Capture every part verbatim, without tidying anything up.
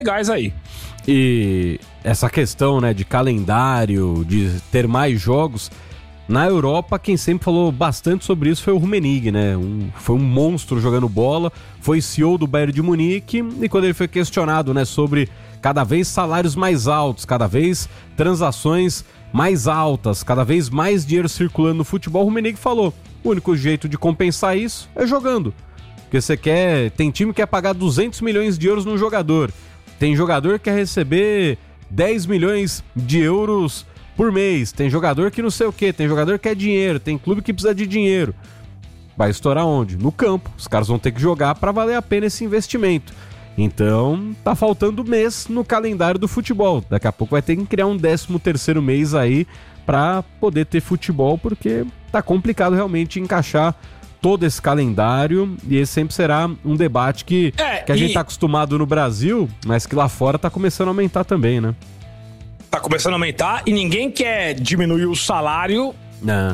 legais aí. E essa questão, né, de calendário, de ter mais jogos, na Europa quem sempre falou bastante sobre isso foi o Rummenigge, né? Um, foi um monstro jogando bola, foi C E O do Bayern de Munique, e quando ele foi questionado, né, sobre cada vez salários mais altos, cada vez transações mais altas, cada vez mais dinheiro circulando no futebol, o Rummenigge falou: o único jeito de compensar isso é jogando. Porque você quer... Tem time que quer pagar duzentos milhões de euros num jogador. Tem jogador que quer receber dez milhões de euros por mês. Tem jogador que não sei o quê. Tem jogador que quer dinheiro. Tem clube que precisa de dinheiro. Vai estourar onde? No campo. Os caras vão ter que jogar para valer a pena esse investimento. Então, tá faltando mês no calendário do futebol. Daqui a pouco vai ter que criar um décimo terceiro mês aí para poder ter futebol, porque tá complicado realmente encaixar todo esse calendário, e esse sempre será um debate que, é, que a e... gente tá acostumado no Brasil, mas que lá fora tá começando a aumentar também, né? Tá começando a aumentar e ninguém quer diminuir o salário. Não.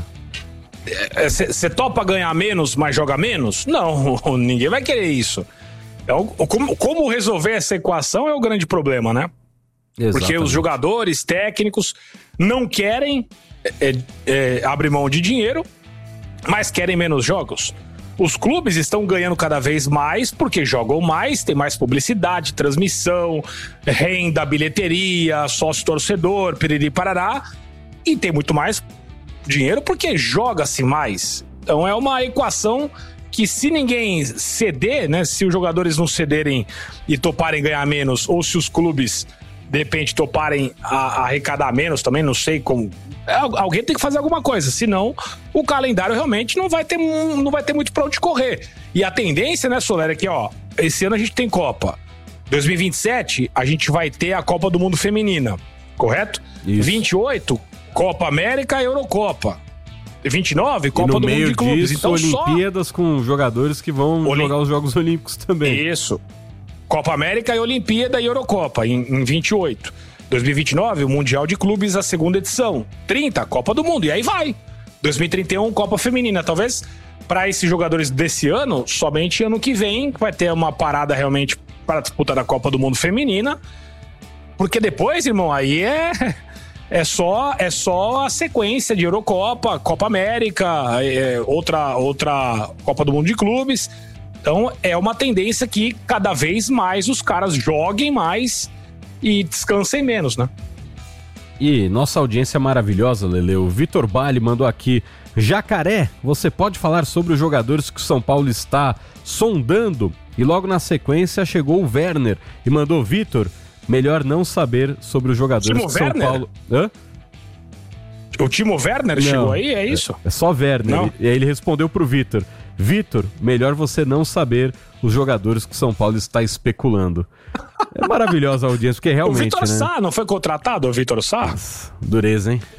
Você topa ganhar menos, mas joga menos? Não, ninguém vai querer isso. É o, como, como resolver essa equação é o grande problema, né? Exatamente. Porque os jogadores, técnicos, não querem é, é, abrir mão de dinheiro, mas querem menos jogos. Os clubes estão ganhando cada vez mais porque jogam mais, tem mais publicidade, transmissão, renda, bilheteria, sócio-torcedor, piriri parará, e tem muito mais dinheiro porque joga-se mais. Então é uma equação que, se ninguém ceder, né, se os jogadores não cederem e toparem ganhar menos, ou se os clubes de repente toparem a, a arrecadar menos também, não sei como. Alguém tem que fazer alguma coisa, senão o calendário realmente não vai ter, não vai ter muito pra onde correr. E a tendência, né, Soler, é que, ó, esse ano a gente tem Copa. dois mil e vinte e sete, a gente vai ter a Copa do Mundo Feminina, correto? Isso. vinte e oito, Copa América e Eurocopa. vinte e nove, Copa do Mundo de Clubes. Disso, então, Olimpíadas só... com jogadores que vão Olim... jogar os Jogos Olímpicos também. Isso. Copa América e Olimpíada e Eurocopa em, em vinte e oito. dois mil e vinte e nove, o Mundial de Clubes, a segunda edição. trinta, Copa do Mundo. E aí vai. dois mil e trinta e um, Copa Feminina. Talvez para esses jogadores desse ano, somente ano que vem vai ter uma parada realmente para disputar a Copa do Mundo Feminina. Porque depois, irmão, aí é... É só, é só a sequência de Eurocopa, Copa América, é, outra, outra Copa do Mundo de Clubes. Então é uma tendência que cada vez mais os caras joguem mais e descansem menos, né? E nossa audiência maravilhosa, Lele. O Vitor Bali mandou aqui: Jacaré, você pode falar sobre os jogadores que o São Paulo está sondando? E logo na sequência chegou o Werner e mandou: Vitor, melhor não saber sobre os jogadores Timo que Werner? São Paulo... Hã? O Timo Werner não, chegou aí? É isso? É, é só Werner. Não. E aí ele respondeu pro Vitor: Vitor, melhor você não saber os jogadores que São Paulo está especulando. É maravilhosa a audiência, porque realmente... O Vitor, né? Sá não foi contratado, o Vitor Sá? Nossa, dureza, hein?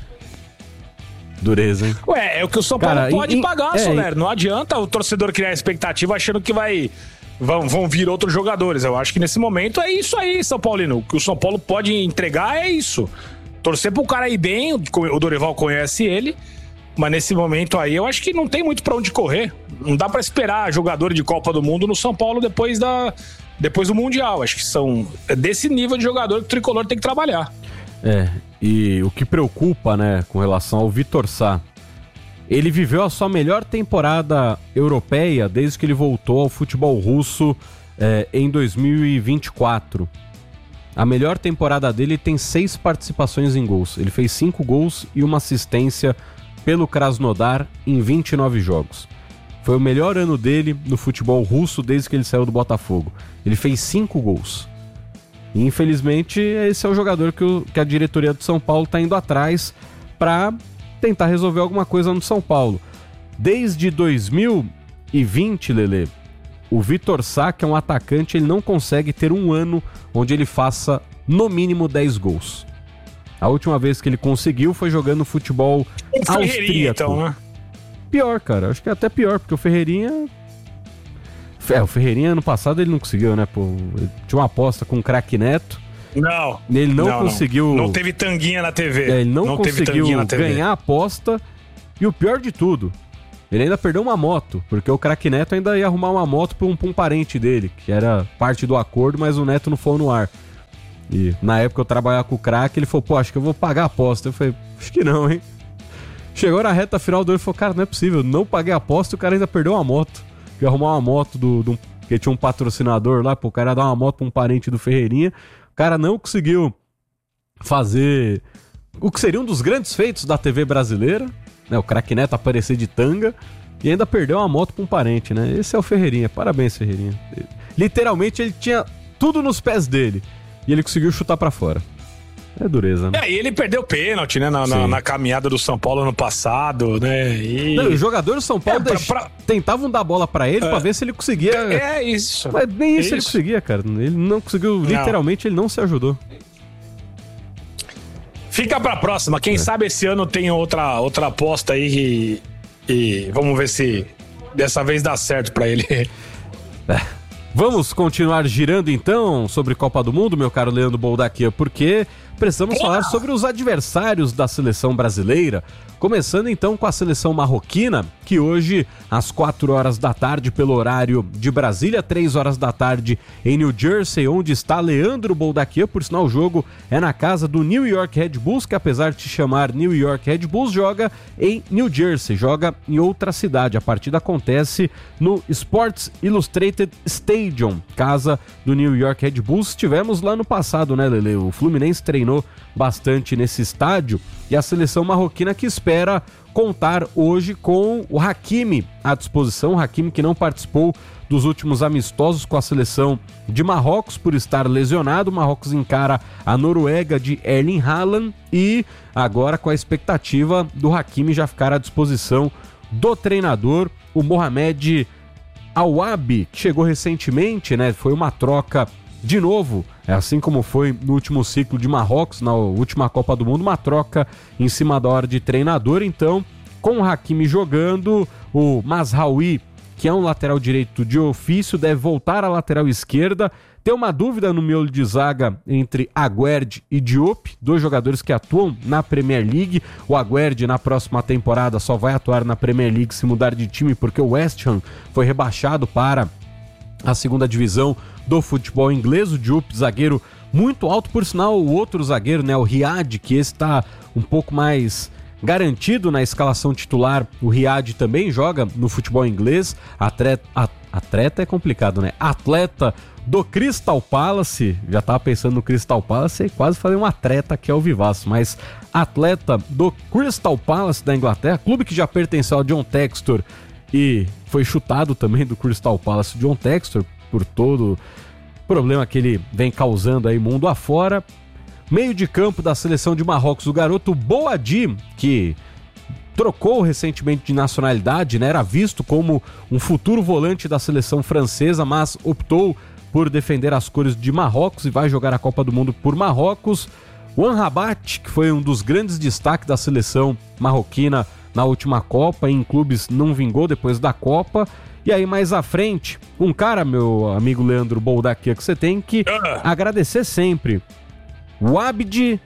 Dureza, hein? Ué, é o que o São Paulo Cara, pode em, pagar, é, Soler. Não adianta o torcedor criar expectativa achando que vai... Vão, vão vir outros jogadores. Eu acho que nesse momento é isso aí, São Paulino. O que o São Paulo pode entregar é isso. Torcer pro cara ir bem, o Dorival conhece ele, mas nesse momento aí eu acho que não tem muito pra onde correr. Não dá pra esperar jogador de Copa do Mundo no São Paulo depois, da, depois do Mundial. Acho que são desse nível de jogador que o Tricolor tem que trabalhar. É, e o que preocupa, né, com relação ao Vitor Sá, ele viveu a sua melhor temporada europeia desde que ele voltou ao futebol russo é, em dois mil e vinte e quatro. A melhor temporada dele tem seis participações em gols. Ele fez cinco gols e uma assistência pelo Krasnodar em vinte e nove jogos. Foi o melhor ano dele no futebol russo desde que ele saiu do Botafogo. Ele fez cinco gols. E infelizmente esse é o jogador que, o, que a diretoria do São Paulo está indo atrás para tentar resolver alguma coisa no São Paulo. Desde dois mil e vinte, Lelê, o Vitor Sá, que é um atacante, ele não consegue ter um ano onde ele faça no mínimo dez gols. A última vez que ele conseguiu foi jogando futebol austríaco. Então, né? Pior, cara. Acho que é até pior, porque o Ferreirinha... É, o Ferreirinha ano passado ele não conseguiu, né? Pô, ele tinha uma aposta com o craque Neto. Não. Ele não, não conseguiu... Não. não teve tanguinha na T V. É, ele não, não conseguiu ganhar a aposta. E o pior de tudo, ele ainda perdeu uma moto, porque o craque Neto ainda ia arrumar uma moto para um, um parente dele, que era parte do acordo, mas o Neto não foi no ar. E na época eu trabalhava com o craque, ele falou, pô, acho que eu vou pagar a aposta. Eu falei, acho que não, hein? Chegou na reta final do ano e falou, cara, não é possível, não paguei a aposta e o cara ainda perdeu uma moto. Ia arrumar uma moto do, do porque tinha um patrocinador lá, pô, o cara ia dar uma moto pra um parente do Ferreirinha. O cara não conseguiu fazer o que seria um dos grandes feitos da T V brasileira, né? O craque Neto aparecer de tanga e ainda perdeu uma moto pra um parente, né? Esse é o Ferreirinha, parabéns, Ferreirinha. Literalmente ele tinha tudo nos pés dele e ele conseguiu chutar pra fora. É dureza, né? É, e ele perdeu o pênalti, né? Na, na, na caminhada do São Paulo ano passado, né? E... Não, os jogadores do São Paulo é, pra, deix... pra... tentavam dar bola pra ele é. pra ver se ele conseguia... É isso. Mas nem isso, isso ele conseguia, cara. Ele não conseguiu, não. Literalmente ele não se ajudou. Fica pra próxima. Quem é. sabe esse ano tem outra, outra aposta aí e, e vamos ver se dessa vez dá certo pra ele. É. Vamos continuar girando então sobre Copa do Mundo, meu caro Leandro Boldaquia, porque precisamos falar sobre os adversários da seleção brasileira. Começando então com a seleção marroquina, que hoje, às quatro horas da tarde, pelo horário de Brasília, três horas da tarde em New Jersey, onde está Leandro Boldaquia. Por sinal, o jogo é na casa do New York Red Bulls, que apesar de se chamar New York Red Bulls, joga em New Jersey, joga em outra cidade. A partida acontece no Sports Illustrated Stadium, casa do New York Red Bulls. Tivemos lá no passado, né, Lele? O Fluminense treinou bastante nesse estádio e a seleção marroquina que espera contar hoje com o Hakimi à disposição. O Hakimi que não participou dos últimos amistosos com a seleção de Marrocos por estar lesionado. O Marrocos encara a Noruega de Erling Haaland e agora com a expectativa do Hakimi já ficar à disposição do treinador, o Mohamed Aouabi, que chegou recentemente, né? Foi uma troca de novo, é assim como foi no último ciclo de Marrocos, na última Copa do Mundo, uma troca em cima da hora de treinador. Então, com o Hakimi jogando, o Mazraoui, que é um lateral direito de ofício, deve voltar à lateral esquerda. Tem uma dúvida no miolo de zaga entre Aguerd e Diop, dois jogadores que atuam na Premier League. O Aguerd na próxima temporada só vai atuar na Premier League se mudar de time, porque o West Ham foi rebaixado para a segunda divisão do futebol inglês. O Diop, zagueiro muito alto, por sinal o outro zagueiro, né, o Riad, que esse está um pouco mais garantido na escalação titular. O Riad também joga no futebol inglês, atleta, atleta é complicado, né? Atleta do Crystal Palace, já tava pensando no Crystal Palace e quase falei um atleta que é o Vivaço, mas atleta do Crystal Palace da Inglaterra, clube que já pertenceu ao John Textor e foi chutado também do Crystal Palace. John Textor, por todo o problema que ele vem causando aí mundo afora. Meio de campo da seleção de Marrocos, o garoto Boadi, que trocou recentemente de nacionalidade, né? Era visto como um futuro volante da seleção francesa, mas optou por defender as cores de Marrocos e vai jogar a Copa do Mundo por Marrocos. O Amrabat, que foi um dos grandes destaques da seleção marroquina na última Copa, em clubes não vingou depois da Copa. E aí mais à frente, um cara, meu amigo Leandro Boldaquia, que você tem que agradecer sempre. O Abdi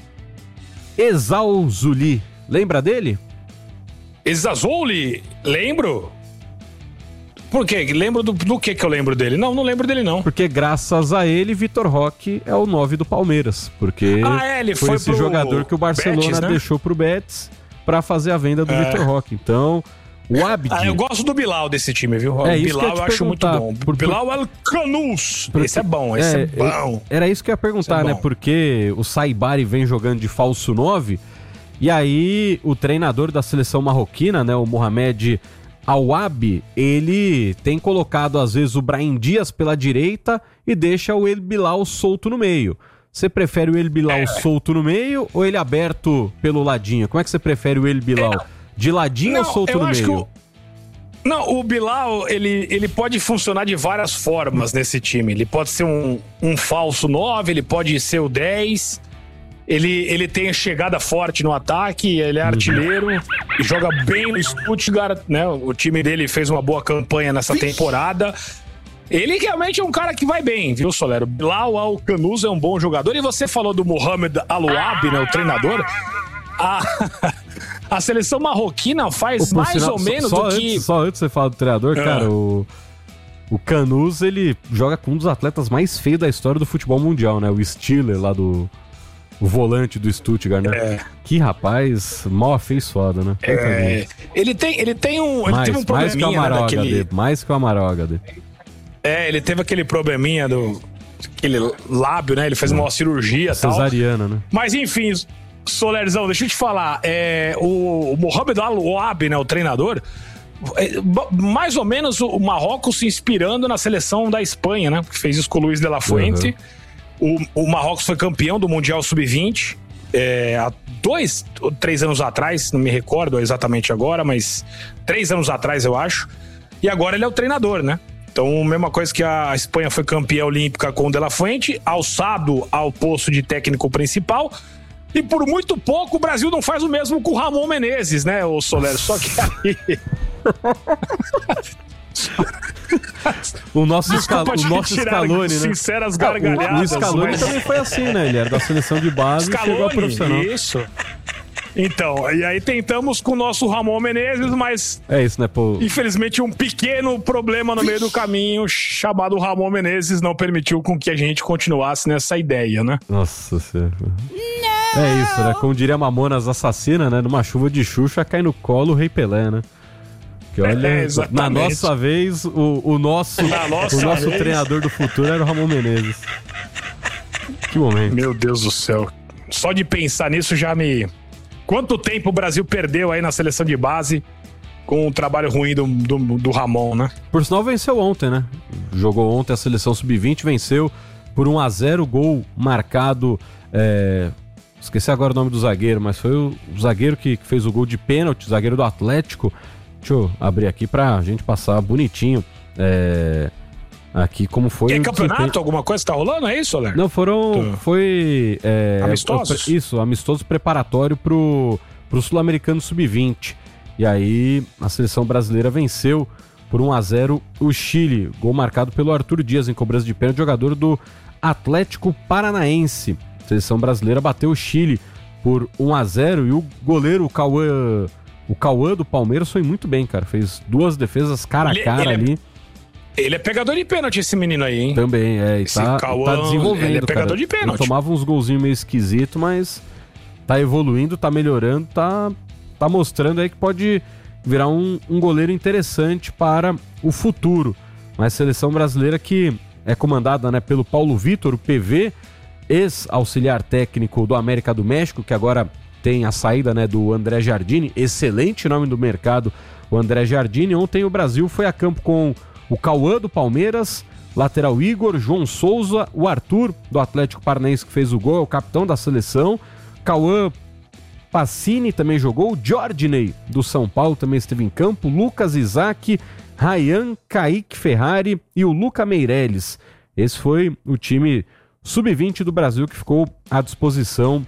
Ezaouli, lembra dele? Ezaouli? Lembro. Por quê? Lembro do, do que que eu lembro dele? Não, não lembro dele não. Porque graças a ele, Vitor Roque é o nove do Palmeiras. Porque ah, é, ele foi, foi esse pro jogador que o Barcelona Betis, né? deixou pro Betis para fazer a venda do é. Vitor Roque. Então, o Abdi... Ah, eu gosto do Bilal desse time, viu? É, o Bilal eu, eu acho muito bom. Por, Bilal El Canous. Por, esse é bom, esse é, é bom. Era isso que eu ia perguntar, é né? Porque o Saibari vem jogando de falso nove, e aí o treinador da seleção marroquina, né, o Mohamed Aouabi, ele tem colocado às vezes o Brahim Dias pela direita e deixa o El Bilal solto no meio. Você prefere o El Bilal é. solto no meio ou ele aberto pelo ladinho? Como é que você prefere o El Bilal? É. De ladinho não, ou solto no meio? O... Não, o Bilal, ele, ele pode funcionar de várias formas nesse time. Ele pode ser um, um falso nove, ele pode ser o dez. Ele, ele tem a chegada forte no ataque, ele é artilheiro e joga bem no Stuttgart, né? O time dele fez uma boa campanha nessa temporada. Ele realmente é um cara que vai bem, viu, Solero? Bilal El Canous é um bom jogador. E você falou do Mohamed Aouabi, né, o treinador. A, a seleção marroquina faz Pô, mais sinal, ou menos só, do só que... Antes, só antes de você falar do treinador, é. cara, o, O Canus, ele joga com um dos atletas mais feios da história do futebol mundial, né? O Stiller, lá do... O volante do Stuttgart, né? É. Que rapaz mal afeiçoado, né? É. Ele tem, ele tem um, mais, ele teve um probleminha, mais que o Amaral, né, daquele... H D, mais que o Amaral, H D. É, ele teve aquele probleminha do... Aquele lábio, né? Ele fez é. uma cirurgia e tal. Cesariana, né? Mas enfim, Solerzão, deixa eu te falar. É, o, o Mohamed Al-Ouabi, né? O treinador... É, mais ou menos o Marrocos se inspirando na seleção da Espanha, né? Que fez isso com o Luis de la Fuente. Uhum. O, o Marrocos foi campeão do Mundial sub vinte é, há dois, três anos atrás, não me recordo exatamente agora, mas três anos atrás eu acho. E agora ele é o treinador, né? Então, mesma coisa que a Espanha foi campeã olímpica com o De La Fuente, alçado ao posto de técnico principal. E por muito pouco o Brasil não faz o mesmo com o Ramon Menezes, né, o Soler? Só que aí... O nosso, escal... o nosso Scaloni, né? Sinceras gargalhadas. O, o Scaloni mas... também foi assim, né? Ele era da seleção de base Scaloni, e chegou a profissional. Isso. Então, e aí tentamos com o nosso Ramon Menezes, mas... É isso, né, pô? Infelizmente, um pequeno problema no meio do caminho, chamado Ramon Menezes, não permitiu com que a gente continuasse nessa ideia, né? Nossa Senhora. É isso, né? Como diria Mamonas Assassina, né? Numa chuva de Xuxa, cai no colo o Rei Pelé, né? Que olha, é, na nossa vez, o, o nosso, nossa o nosso vez. treinador do futuro era o Ramon Menezes. Que momento. Meu Deus do céu. Só de pensar nisso já me... Quanto tempo o Brasil perdeu aí na seleção de base com o trabalho ruim do, do, do Ramon, né? Por sinal, venceu ontem, né? Jogou ontem a seleção sub vinte, venceu por um a zero, gol marcado... É... Esqueci agora o nome do zagueiro, mas foi o zagueiro que fez o gol de pênalti, o zagueiro do Atlético. Deixa eu abrir aqui pra gente passar bonitinho é, aqui como foi... E é campeonato? Alguma coisa tá rolando? É isso, Soler? Não, foram... Foi... É, amistosos? Isso, amistoso preparatório pro, pro Sul-Americano sub vinte. E aí a seleção brasileira venceu por um a zero o Chile. Gol marcado pelo Arthur Dias em cobrança de pênalti, jogador do Atlético Paranaense. A seleção brasileira bateu o Chile por um a zero e o goleiro, o Cauã... O Cauã do Palmeiras foi muito bem, cara. Fez duas defesas cara a cara ele, ele ali. É, ele é pegador de pênalti, esse menino aí, hein? Também, é. E tá, Cauã, tá desenvolvendo, ele é pegador cara. de pênalti. Ele tomava uns golzinhos meio esquisitos, mas tá evoluindo, tá melhorando, tá, tá mostrando aí que pode virar um, um goleiro interessante para o futuro. Mas a seleção brasileira que é comandada, né, pelo Paulo Vitor, o P V, ex-auxiliar técnico do América do México, que agora... Tem a saída, né, do André Jardine, excelente nome do mercado, o André Jardine. Ontem o Brasil foi a campo com o Cauã do Palmeiras, lateral Igor, João Souza, o Arthur do Atlético Paranaense que fez o gol, é o capitão da seleção, Cauã Pacini também jogou, o Jordinei do São Paulo também esteve em campo, Lucas Isaac, Ryan, Kaique Ferrari e o Luca Meireles. Esse foi o time sub vinte do Brasil que ficou à disposição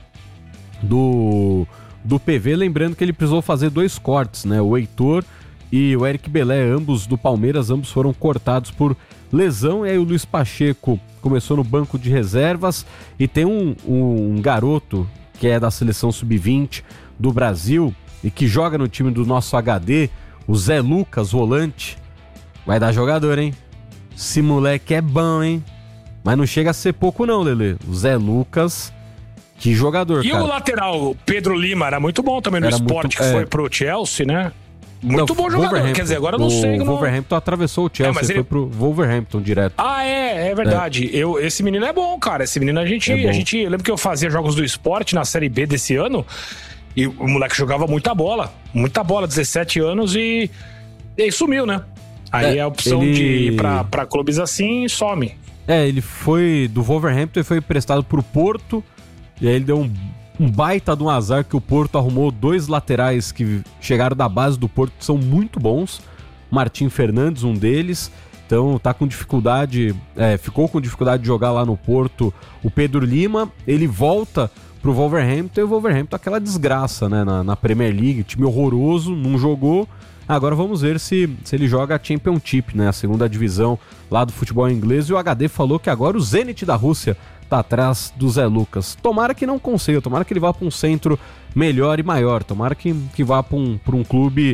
do, do P V, lembrando que ele precisou fazer dois cortes, né? O Heitor e o Eric Belé, ambos do Palmeiras, ambos foram cortados por lesão, e aí o Luiz Pacheco começou no banco de reservas, e tem um, um, um garoto que é da seleção sub vinte do Brasil e que joga no time do nosso H D, o Zé Lucas, volante. Vai dar jogador, hein? Esse moleque é bom, hein? Mas não chega a ser pouco não, Lelê. O Zé Lucas... Que jogador, e cara. E o lateral, Pedro Lima, era muito bom também no era Sport, muito, que é... foi pro Chelsea, né? Muito não, bom jogador, quer dizer, agora eu não sei. O Wolverhampton atravessou o Chelsea, é, ele... foi pro Wolverhampton direto. Ah, é, é verdade. É. Eu, esse menino é bom, cara. Esse menino a gente, é a gente... Eu lembro que eu fazia jogos do Sport na Série B desse ano, e o moleque jogava muita bola, muita bola, dezessete anos, e, e aí sumiu, né? Aí é, a opção ele... de ir pra, pra clubes assim, some. É, ele foi do Wolverhampton e foi emprestado pro Porto, e aí ele deu um, um baita de um azar que o Porto arrumou dois laterais que chegaram da base do Porto, que são muito bons. Martim Fernandes, um deles. Então tá com dificuldade, é, ficou com dificuldade de jogar lá no Porto. O Pedro Lima, ele volta pro Wolverhampton, e o Wolverhampton aquela desgraça, né, na, na Premier League, time horroroso, não jogou. Agora vamos ver se, se ele joga a Championship, né, a segunda divisão lá do futebol inglês. E o H D falou que agora o Zenit da Rússia tá atrás do Zé Lucas. Tomara que não consiga, tomara que ele vá para um centro melhor e maior, tomara que, que vá para um, pra um clube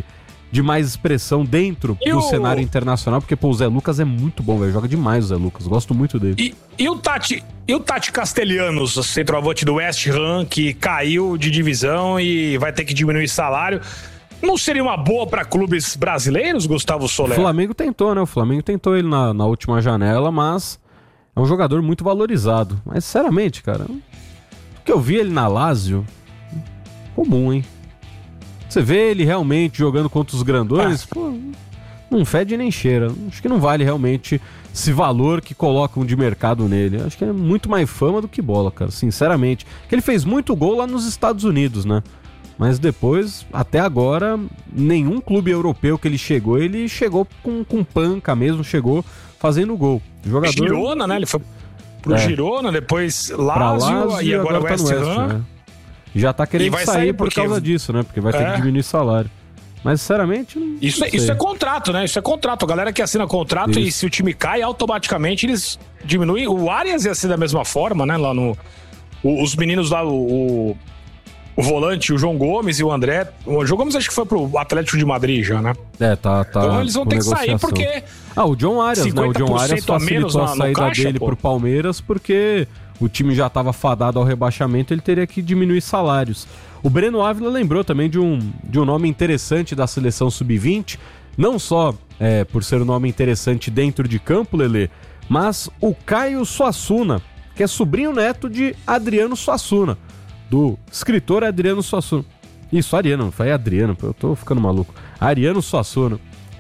de mais expressão dentro e do o... cenário internacional, porque, pô, o Zé Lucas é muito bom, velho. Joga demais o Zé Lucas, gosto muito dele. E, e o Tati, e o Tati Castellanos, centroavante do West Ham, que caiu de divisão e vai ter que diminuir salário. Não seria uma boa para clubes brasileiros, Gustavo Soler? O Flamengo tentou, né? O Flamengo tentou ele na, na última janela, mas é um jogador muito valorizado. Mas, sinceramente, cara, o que eu vi ele na Lazio, comum, hein? Você vê ele realmente jogando contra os grandões, ah. pô, não fede nem cheira. Acho que não vale realmente esse valor que colocam de mercado nele. Acho que é muito mais fama do que bola, cara, sinceramente. Que ele fez muito gol lá nos Estados Unidos, né? Mas depois, até agora, nenhum clube europeu que ele chegou, ele chegou com, com panca mesmo, chegou fazendo gol. Jogador... Girona, né? Ele foi pro é. Girona, depois Lazio, Lazio e agora, agora West tá Ham. Né? Já tá querendo sair, sair por porque... causa disso, né? Porque vai ter é. que diminuir salário. Mas, sinceramente, não isso, não é, isso é contrato, né? Isso é contrato. A galera que assina contrato isso. E se o time cai, automaticamente eles diminuem. O Arias ia ser da mesma forma, né? Lá no... O, os meninos lá, o... O volante, o João Gomes e o André. O João Gomes acho que foi pro Atlético de Madrid já, né? É, tá, tá. Então eles vão ter que sair porque... Ah, o John Arias, né? O John Arias facilitou a, a saída caixa, dele pô. pro Palmeiras porque o time já estava fadado ao rebaixamento, ele teria que diminuir salários. O Breno Ávila lembrou também de um, de um nome interessante da seleção sub vinte, não só é, por ser um nome interessante dentro de campo, Lelê, mas o Caio Suassuna, que é sobrinho neto de Adriano Suassuna, do escritor Adriano Suassuna. Isso, Ariano, foi Adriano, eu tô ficando maluco. Ariano Suassuna.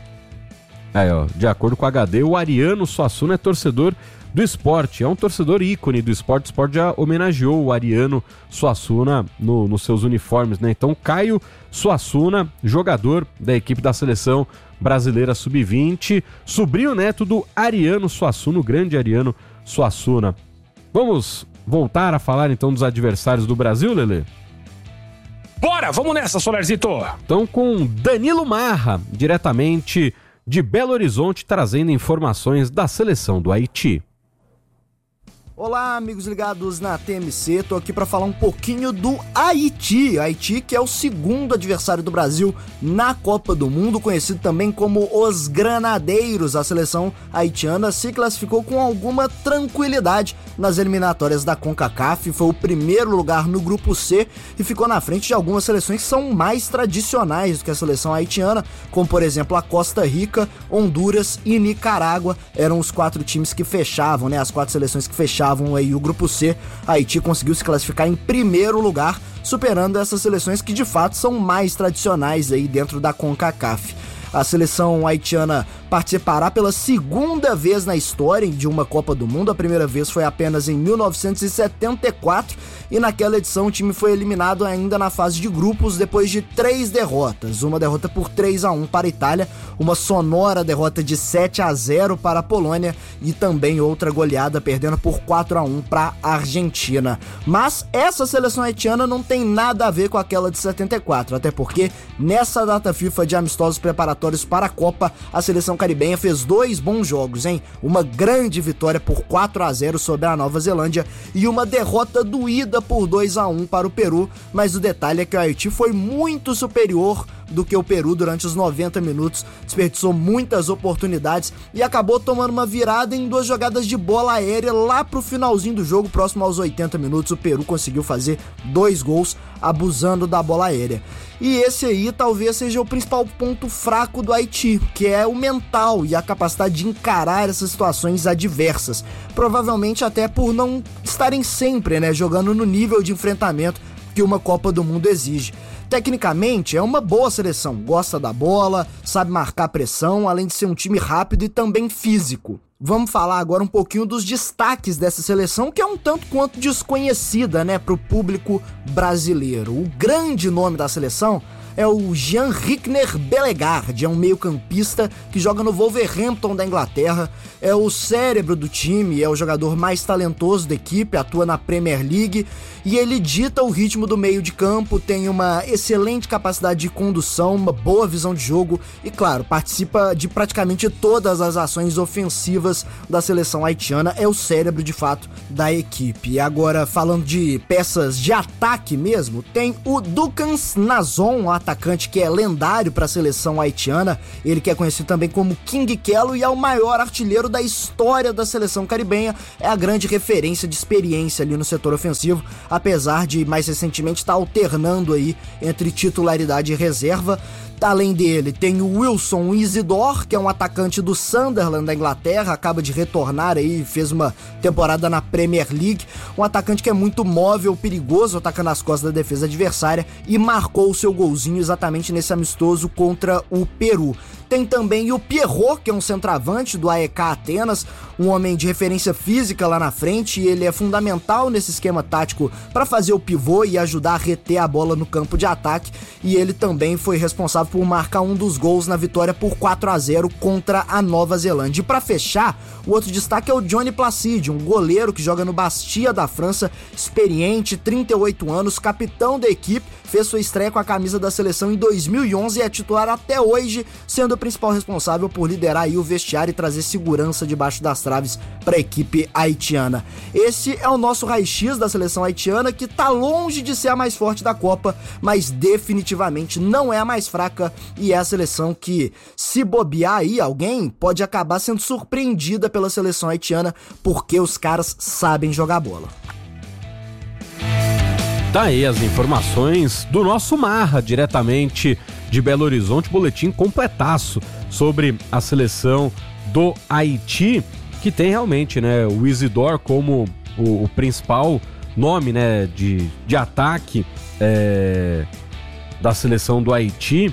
Aí, ó, de acordo com o H D, o Ariano Suassuna é torcedor do esporte, é um torcedor ícone do esporte. O esporte já homenageou o Ariano Suassuna no, nos seus uniformes, né? Então, Caio Suassuna, jogador da equipe da seleção brasileira sub vinte, sobrinho neto do Ariano Suassuna, o grande Ariano Suassuna. Vamos voltar a falar então dos adversários do Brasil, Lelê? Bora, vamos nessa, Solerzito! Então com Danilo Marra, diretamente de Belo Horizonte, trazendo informações da seleção do Haiti. Olá, amigos ligados na T M C, tô aqui para falar um pouquinho do Haiti. Haiti, que é o segundo adversário do Brasil na Copa do Mundo, conhecido também como os Granadeiros. A seleção haitiana se classificou com alguma tranquilidade nas eliminatórias da CONCACAF, foi o primeiro lugar no grupo C e ficou na frente de algumas seleções que são mais tradicionais do que a seleção haitiana, como por exemplo a Costa Rica, Honduras e Nicarágua. Eram os quatro times que fechavam, né, as quatro seleções que fechavam aí o grupo C. Haiti conseguiu se classificar em primeiro lugar, superando essas seleções que de fato são mais tradicionais aí dentro da CONCACAF. A seleção haitiana participará pela segunda vez na história de uma Copa do Mundo. A primeira vez foi apenas em mil novecentos e setenta e quatro e naquela edição o time foi eliminado ainda na fase de grupos depois de três derrotas. Uma derrota por três a um para a Itália, uma sonora derrota de sete a zero para a Polônia e também outra goleada perdendo por quatro a um para a Argentina. Mas essa seleção haitiana não tem nada a ver com aquela de setenta e quatro, até porque nessa data FIFA de amistosos preparatórios para a Copa, a seleção caribenha fez dois bons jogos, hein? Uma grande vitória por quatro a zero sobre a Nova Zelândia e uma derrota doída por dois a um para o Peru, mas o detalhe é que o Haiti foi muito superior do que o Peru durante os noventa minutos, desperdiçou muitas oportunidades e acabou tomando uma virada em duas jogadas de bola aérea lá pro finalzinho do jogo, próximo aos oitenta minutos, o Peru conseguiu fazer dois gols abusando da bola aérea. E esse aí talvez seja o principal ponto fraco do Haiti, que é o mental e a capacidade de encarar essas situações adversas, provavelmente até por não estarem sempre, né, jogando no nível de enfrentamento que uma Copa do Mundo exige. Tecnicamente, é uma boa seleção, gosta da bola, sabe marcar pressão, além de ser um time rápido e também físico. Vamos falar agora um pouquinho dos destaques dessa seleção, que é um tanto quanto desconhecida, né, para o público brasileiro. O grande nome da seleção é o Jean-Rickner Bellegarde, é um meio-campista que joga no Wolverhampton da Inglaterra, é o cérebro do time, é o jogador mais talentoso da equipe, atua na Premier League e ele dita o ritmo do meio de campo, tem uma excelente capacidade de condução, uma boa visão de jogo e, claro, participa de praticamente todas as ações ofensivas da seleção haitiana, é o cérebro, de fato, da equipe. E agora, falando de peças de ataque mesmo, tem o Ducans Nazon, um atacante atacante que é lendário para a seleção haitiana, ele que é conhecido também como King Kelo e é o maior artilheiro da história da seleção caribenha, é a grande referência de experiência ali no setor ofensivo, apesar de mais recentemente estar alternando aí entre titularidade e reserva. Além dele, tem o Wilson Isidore, que é um atacante do Sunderland da Inglaterra, acaba de retornar aí, fez uma temporada na Premier League, um atacante que é muito móvel, perigoso, atacando as costas da defesa adversária e marcou o seu golzinho exatamente nesse amistoso contra o Peru. Tem também o Pierrot, que é um centroavante do A E K Atenas, um homem de referência física lá na frente, e ele é fundamental nesse esquema tático para fazer o pivô e ajudar a reter a bola no campo de ataque, e ele também foi responsável por marcar um dos gols na vitória por quatro a zero contra a Nova Zelândia. E para fechar, o outro destaque é o Johnny Placide, um goleiro que joga no Bastia da França, experiente, trinta e oito anos, capitão da equipe, fez sua estreia com a camisa da seleção em dois mil e onze e é titular até hoje, sendo o principal responsável por liderar aí o vestiário e trazer segurança debaixo das traves para a equipe haitiana. Esse é o nosso raio-x da seleção haitiana, que tá longe de ser a mais forte da Copa, mas definitivamente não é a mais fraca, e é a seleção que, se bobear aí alguém, pode acabar sendo surpreendida pela seleção haitiana, porque os caras sabem jogar bola. Tá aí as informações do nosso Marra, diretamente de Belo Horizonte, boletim completaço sobre a seleção do Haiti, que tem realmente, né, o Isidore como o, o principal nome, né, de, de ataque é, da seleção do Haiti,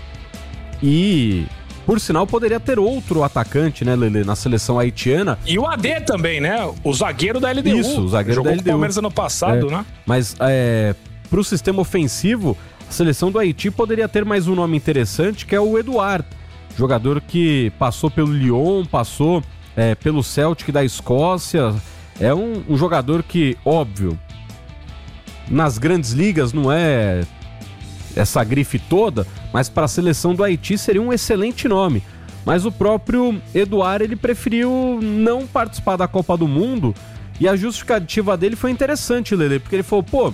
e por sinal poderia ter outro atacante, né, Lelê, na seleção haitiana. E o A D também, né, o zagueiro da L D U. Isso, o zagueiro jogou da L D U. Com o Palmeiras ano passado, é, né? Mas é, pro sistema ofensivo, a seleção do Haiti poderia ter mais um nome interessante, que é o Eduard, jogador que passou pelo Lyon, passou é, pelo Celtic da Escócia. É um, um jogador que, óbvio, nas grandes ligas não é essa grife toda, mas para a seleção do Haiti seria um excelente nome. Mas o próprio Eduard, ele preferiu não participar da Copa do Mundo, e a justificativa dele foi interessante, Lelê, porque ele falou, pô,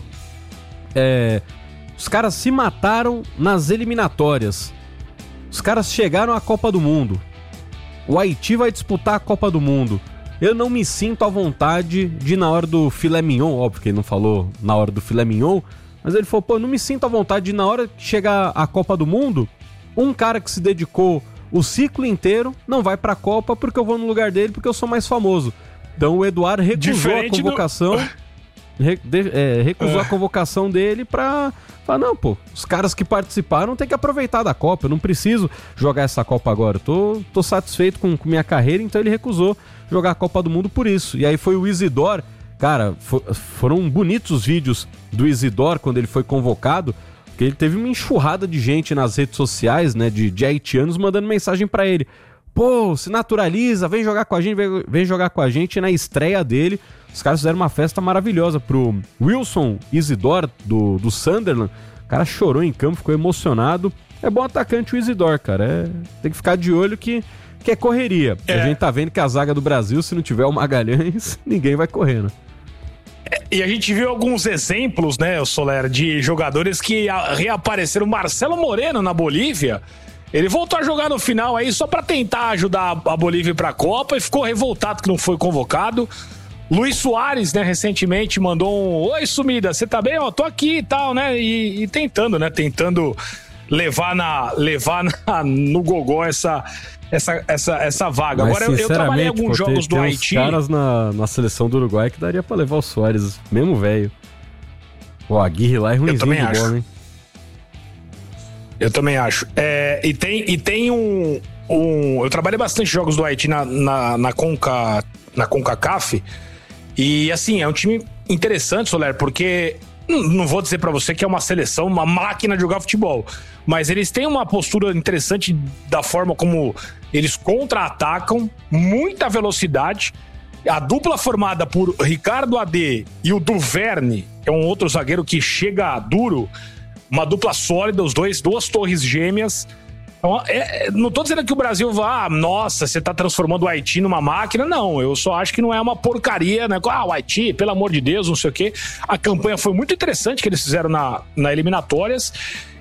é, os caras se mataram nas eliminatórias, os caras chegaram à Copa do Mundo, o Haiti vai disputar a Copa do Mundo, eu não me sinto à vontade de, na hora do filé mignon, óbvio que ele não falou na hora do filé mignon, mas ele falou, pô, eu não me sinto à vontade de, na hora que chegar a Copa do Mundo, um cara que se dedicou o ciclo inteiro não vai pra Copa porque eu vou no lugar dele, porque eu sou mais famoso. Então o Eduard recusou Diferente a convocação, do... re, de, é, recusou é. a convocação dele pra falar, não, pô, os caras que participaram têm que aproveitar da Copa, eu não preciso jogar essa Copa agora, eu tô, tô satisfeito com, com minha carreira, então ele recusou jogar a Copa do Mundo por isso. E aí foi o Isidore. Cara, for, foram bonitos os vídeos do Isidore quando ele foi convocado, porque ele teve uma enxurrada de gente nas redes sociais, né, de, de haitianos mandando mensagem pra ele. Pô, se naturaliza, vem jogar com a gente, vem, vem jogar com a gente. E na estreia dele, os caras fizeram uma festa maravilhosa pro Wilson Isidore, do, do Sunderland. O cara chorou em campo, ficou emocionado. É bom atacante o Isidore, cara. É, tem que ficar de olho que, que é correria. É. A gente tá vendo que a zaga do Brasil, se não tiver o Magalhães, ninguém vai correndo. E a gente viu alguns exemplos, né, Soler, de jogadores que reapareceram. Marcelo Moreno na Bolívia, ele voltou a jogar no final aí só pra tentar ajudar a Bolívia pra Copa e ficou revoltado que não foi convocado. Luiz Soares, né, recentemente mandou um oi, sumida, você tá bem? Ó, tô aqui e tal, né, e, e tentando, né, tentando levar, na, levar na, no gogó essa... Essa, essa, essa vaga. Mas, agora eu, eu trabalhei em alguns pô, jogos tem, do tem Haiti. Tem caras na, na seleção do Uruguai que daria pra levar o Soares, mesmo velho. Pô, a Aguirre lá é ruimzinho de acho. bola, hein? Eu também acho. É, e tem, e tem um, um... Eu trabalhei bastante jogos do Haiti na, na, na, Conca, na CONCACAF. E assim, é um time interessante, Soler, porque... Não vou dizer pra você que é uma seleção, uma máquina de jogar futebol, mas eles têm uma postura interessante da forma como eles contra-atacam, muita velocidade. A dupla formada por Ricardo A D e o Duverne, que é um outro zagueiro que chega duro, uma dupla sólida, os dois, duas torres gêmeas. Então, é, não tô dizendo que o Brasil vá, ah, nossa, você tá transformando o Haiti numa máquina, não, eu só acho que não é uma porcaria, né, ah, o Haiti, pelo amor de Deus, não sei o quê. A campanha foi muito interessante que eles fizeram na, na eliminatórias,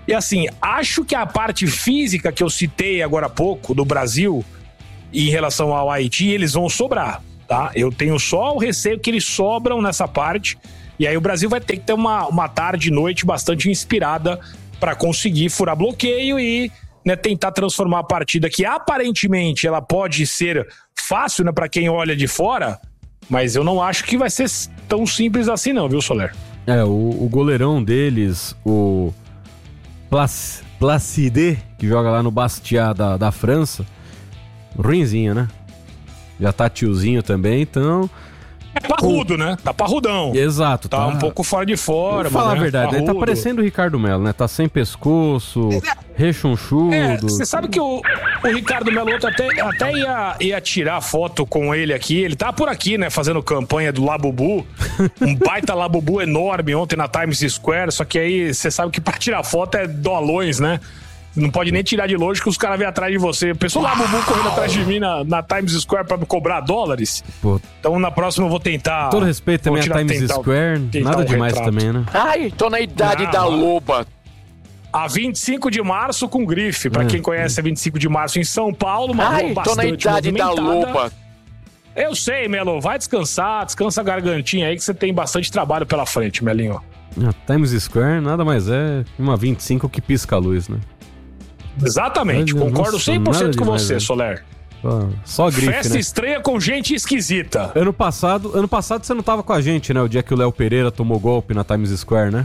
E assim, acho que a parte física que eu citei agora há pouco do Brasil em relação ao Haiti, eles vão sobrar, tá? Eu tenho só o receio que eles sobram nessa parte, e aí o Brasil vai ter que ter uma, uma tarde e noite bastante inspirada para conseguir furar bloqueio e, né, tentar transformar a partida que aparentemente ela pode ser fácil, né, para quem olha de fora, mas eu não acho que vai ser tão simples assim não, viu, Soler? É, o, o goleirão deles, o Plac, Placide, que joga lá no Bastia da, da França, ruinzinho, né? Já tá tiozinho também, então... É parrudo, o... né? Tá parrudão. Exato. Tá, tá um pouco fora de forma. Vou falar né? a verdade, parrudo. Ele tá parecendo o Ricardo Melo, né? Tá sem pescoço, rechonchudo. É, você sabe que o, o Ricardo Melo até, até ia, ia tirar foto com ele aqui. Ele tá por aqui, né? Fazendo campanha do Labubu. Um baita Labubu enorme ontem na Times Square. Só que aí você sabe que pra tirar foto é dolões, né? Não pode nem tirar de longe que os caras vêm atrás de você. Pensou lá, Bubu correndo atrás de mim na, na Times Square pra me cobrar dólares? Pô. Então na próxima eu vou tentar... Todo respeito também a Times tentar, Square, tentar nada um demais retrato. Também, né? Ai, tô na idade ah, da loba. A vinte e cinco de março com grife. Pra é, quem conhece é. a vinte e cinco de março em São Paulo, uma Ai, rua tô na idade da loba. Eu sei, Melo. Vai descansar, descansa a gargantinha aí que você tem bastante trabalho pela frente, Melinho. A Times Square nada mais é uma vinte e cinco que pisca a luz, né? Exatamente, Olha, concordo cem por cento com demais, você, né? Soler. Ah, só grife, Festa né? estreia com gente esquisita. Ano passado, ano passado você não tava com a gente, né? O dia que o Léo Pereira tomou golpe na Times Square, né?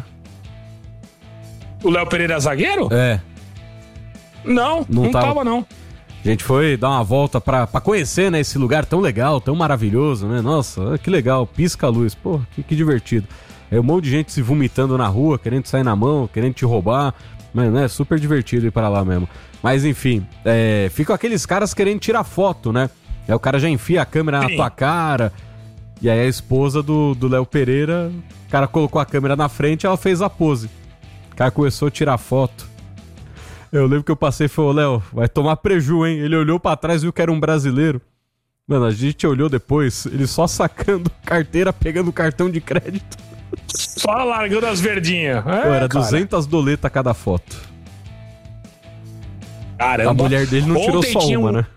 O Léo Pereira é zagueiro? É. Não, não, não tava... tava não. A gente foi dar uma volta pra, pra conhecer, né, esse lugar tão legal, tão maravilhoso, né? Nossa, que legal, pisca a luz. Pô, que, que divertido. É um monte de gente se vomitando na rua, querendo sair na mão, querendo te roubar. Mano, é super divertido ir para lá mesmo. Mas enfim, é, ficam aqueles caras querendo tirar foto, né? Aí o cara já enfia a câmera Sim. na tua cara. E aí a esposa do Léo Pereira, o cara colocou a câmera na frente e ela fez a pose. O cara começou a tirar foto. Eu lembro que eu passei e falei, ô Léo, vai tomar preju, hein? Ele olhou pra trás e viu que era um brasileiro. Mano, a gente olhou depois, ele só sacando carteira, pegando cartão de crédito. Só largando as verdinhas. É, Pô, era cara. duzentas doletas cada foto. Caramba. A mulher dele não tirou Ontem só uma, um... né?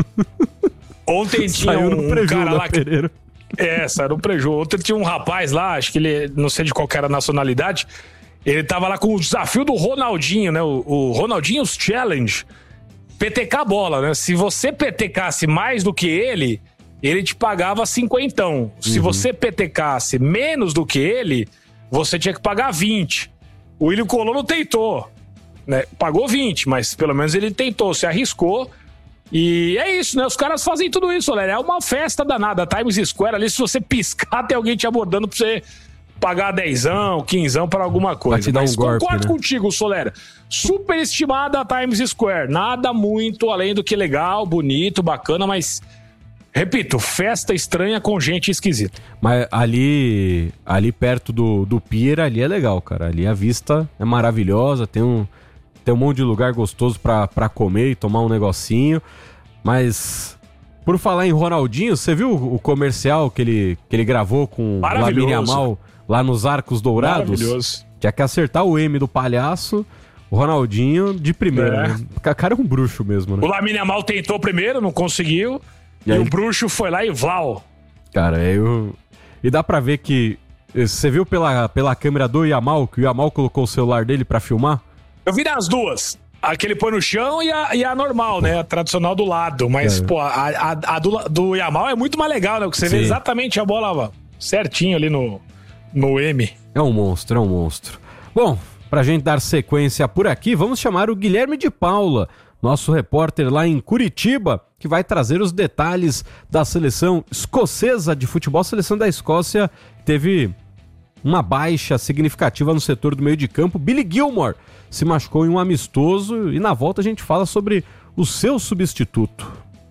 Ontem tinha saiu um, no preju, um cara lá que... Pereira. É, saiu no preju. Ontem tinha um rapaz lá, acho que ele, não sei de qual era a nacionalidade, ele tava lá com o desafio do Ronaldinho, né? O, o Ronaldinho's Challenge. P T K a bola, né? Se você PTcasse mais do que ele... ele te pagava cinquentão. Se uhum. você PTcasse menos do que ele, você tinha que pagar vinte. O William Colono tentou, né? Pagou vinte, mas pelo menos ele tentou, se arriscou. E é isso, né? Os caras fazem tudo isso, galera. É uma festa danada. A Times Square ali, se você piscar, tem alguém te abordando pra você pagar dezão, quinzão para alguma coisa. Mas um golpe, concordo né? contigo, Solera. Superestimada a Times Square. Nada muito além do que legal, bonito, bacana, mas... repito, festa estranha com gente esquisita. Mas ali, ali perto do, do pier, ali é legal, cara. Ali a vista é maravilhosa, tem um, tem um monte de lugar gostoso pra, pra comer e tomar um negocinho. Mas, por falar em Ronaldinho, você viu o comercial que ele, que ele gravou com o Lamine Yamal lá nos Arcos Dourados? Maravilhoso. Tinha que acertar o M do palhaço. O Ronaldinho de primeira, é. né? O cara é um bruxo mesmo, né? O Lamine Yamal tentou primeiro, não conseguiu. E, e o bruxo foi lá e vlau. Cara, eu... E dá pra ver que... Você viu pela, pela câmera do Yamal, que o Yamal colocou o celular dele pra filmar? Eu vi as duas. A que ele põe no chão e a, e a normal, né? A tradicional do lado. Mas, é. pô, a, a, a do, do Yamal é muito mais legal, né? Porque você Sim. vê exatamente a bola certinho ali no, no M. É um monstro, é um monstro. Bom, pra gente dar sequência por aqui, vamos chamar o Guilherme de Paula, nosso repórter lá em Curitiba, que vai trazer os detalhes da seleção escocesa de futebol. A seleção da Escócia teve uma baixa significativa no setor do meio de campo. Billy Gilmore se machucou em um amistoso e na volta a gente fala sobre o seu substituto.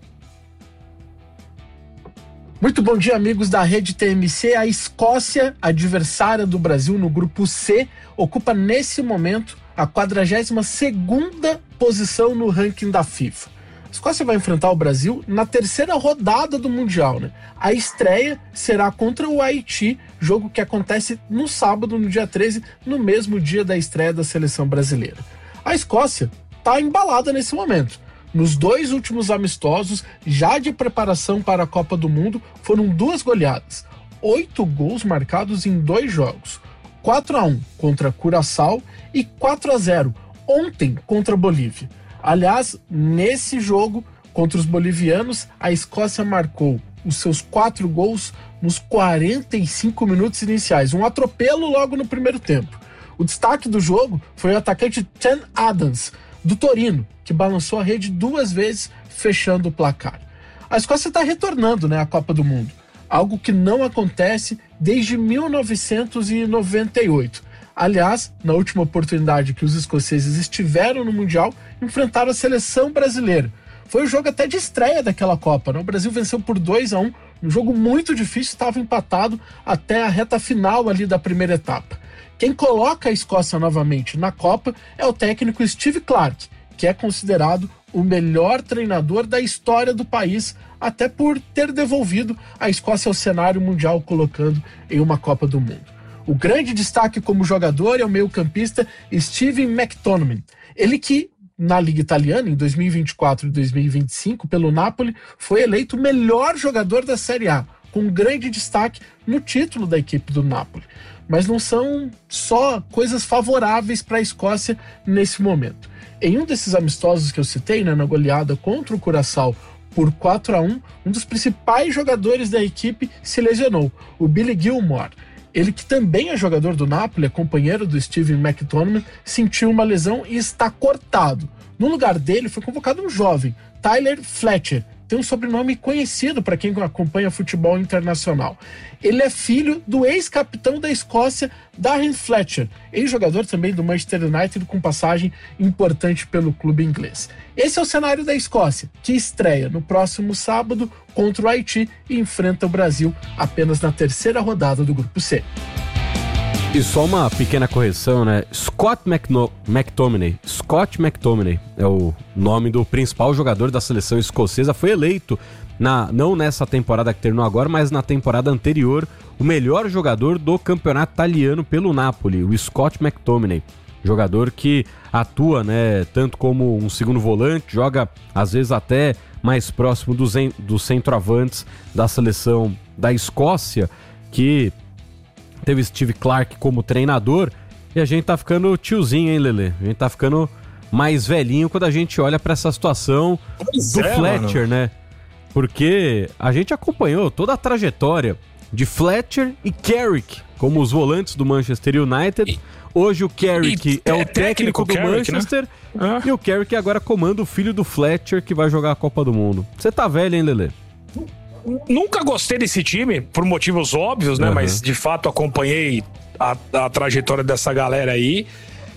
Muito bom dia, amigos da Rede T M C. A Escócia, adversária do Brasil no grupo C, ocupa nesse momento a quadragésima segunda posição no ranking da FIFA. A Escócia vai enfrentar o Brasil na terceira rodada do Mundial, né? A estreia será contra o Haiti, jogo que acontece no sábado, no dia treze, no mesmo dia da estreia da seleção brasileira. A Escócia está embalada nesse momento. Nos dois últimos amistosos, já de preparação para a Copa do Mundo, foram duas goleadas. Oito gols marcados em dois jogos. quatro a um contra Curaçao e quatro a zero ontem contra a Bolívia. Aliás, nesse jogo contra os bolivianos, a Escócia marcou os seus quatro gols nos quarenta e cinco minutos iniciais. Um atropelo logo no primeiro tempo. O destaque do jogo foi o atacante Chan Adams, do Torino, que balançou a rede duas vezes, fechando o placar. A Escócia está retornando, né, à Copa do Mundo, algo que não acontece desde mil novecentos e noventa e oito. Aliás, na última oportunidade que os escoceses estiveram no Mundial, enfrentaram a seleção brasileira. Foi o jogo até de estreia daquela Copa, né? O Brasil venceu por dois a um, um jogo muito difícil, estava empatado até a reta final ali da primeira etapa. Quem coloca a Escócia novamente na Copa é o técnico Steve Clarke, que é considerado o melhor treinador da história do país, até por ter devolvido a Escócia ao cenário mundial, colocando em uma Copa do Mundo. O grande destaque como jogador é o meio-campista Steven McTominay. Ele que, na Liga Italiana, em dois mil e vinte e quatro e dois mil e vinte e cinco, pelo Napoli, foi eleito o melhor jogador da Série A, com grande destaque no título da equipe do Napoli. Mas não são só coisas favoráveis para a Escócia nesse momento. Em um desses amistosos que eu citei, né, na goleada contra o Curaçao por quatro a um, um dos principais jogadores da equipe se lesionou, o Billy Gilmour. Ele, que também é jogador do Napoli, é companheiro do Steven McTominay, sentiu uma lesão e está cortado. No lugar dele foi convocado um jovem, Tyler Fletcher. Tem um sobrenome conhecido para quem acompanha futebol internacional. Ele é filho do ex-capitão da Escócia, Darren Fletcher, ex-jogador também do Manchester United, com passagem importante pelo clube inglês. Esse é o cenário da Escócia, que estreia no próximo sábado contra o Haiti e enfrenta o Brasil apenas na terceira rodada do Grupo C. E só uma pequena correção, né? Scott McNo- McTominay, Scott McTominay é o nome do principal jogador da seleção escocesa, foi eleito, na, não nessa temporada que terminou agora, mas na temporada anterior, o melhor jogador do campeonato italiano pelo Napoli, o Scott McTominay. Jogador que atua, né, tanto como um segundo volante, joga às vezes até mais próximo dos, dos centroavantes da seleção da Escócia, que teve Steve Clarke como treinador, e a gente tá ficando tiozinho, hein, Lelê? A gente tá ficando mais velhinho quando a gente olha pra essa situação pois do é, Fletcher, mano. Né? Porque a gente acompanhou toda a trajetória de Fletcher e Carrick como os volantes do Manchester United. E, Hoje o Carrick é o técnico, técnico do Carrick, Manchester, né? E o Carrick agora comanda o filho do Fletcher, que vai jogar a Copa do Mundo. Você tá velho, hein, Lelê? Nunca gostei desse time, por motivos óbvios, né? Uhum. Mas, de fato, acompanhei a, a trajetória dessa galera aí.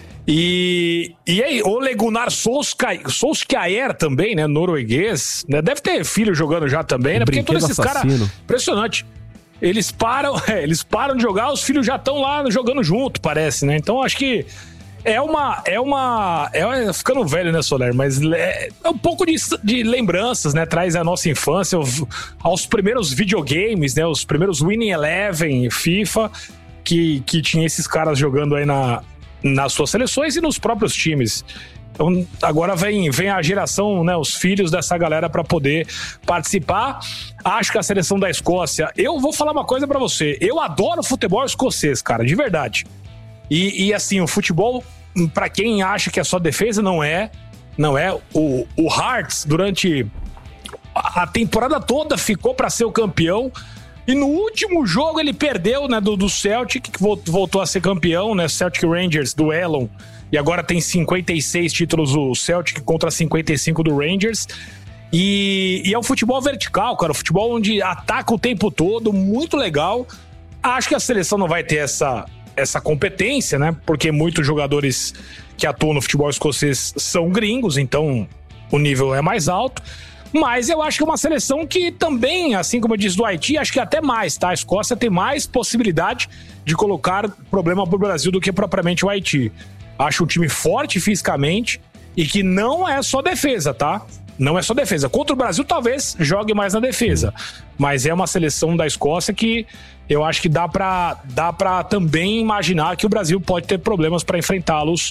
E, e aí, Ole Gunnar Solskjaer, Solskjaer também, né? Norueguês. Né? Deve ter filho jogando já também, né? Porque todos esses caras... Impressionante. Eles param, é, eles param de jogar, os filhos já estão lá jogando junto, parece, né? Então, acho que é uma... É uma é, ficando velho, né, Soler? Mas é, é um pouco de, de lembranças, né? Traz a nossa infância aos, aos primeiros videogames, né? Os primeiros Winning Eleven, FIFA, que, que tinha esses caras jogando aí na, nas suas seleções e nos próprios times. Então, agora vem, vem a geração, né, os filhos dessa galera para poder participar. Acho que a seleção da Escócia... Eu vou falar uma coisa para você. Eu adoro futebol escocês, cara, de verdade. E, e assim, o futebol, para quem acha que é só defesa, não é. Não é. O, o Hearts, durante a temporada toda, ficou para ser o campeão. E no último jogo ele perdeu, né, do, do Celtic, que voltou a ser campeão, né? Celtic Rangers, do Elon. E agora tem cinquenta e seis títulos o Celtic contra cinquenta e cinco do Rangers. E, e é um futebol vertical, cara. Um futebol onde ataca o tempo todo, muito legal. Acho que a seleção não vai ter essa, essa competência, né? Porque muitos jogadores que atuam no futebol escocês são gringos, então o nível é mais alto. Mas eu acho que é uma seleção que também, assim como eu disse do Haiti, acho que até mais, tá? A Escócia tem mais possibilidade de colocar problema pro Brasil do que propriamente o Haiti. Acho um time forte fisicamente e que não é só defesa, tá? Não é só defesa. Contra o Brasil, talvez jogue mais na defesa. Mas é uma seleção da Escócia que eu acho que dá pra, dá pra também imaginar que o Brasil pode ter problemas para enfrentá-los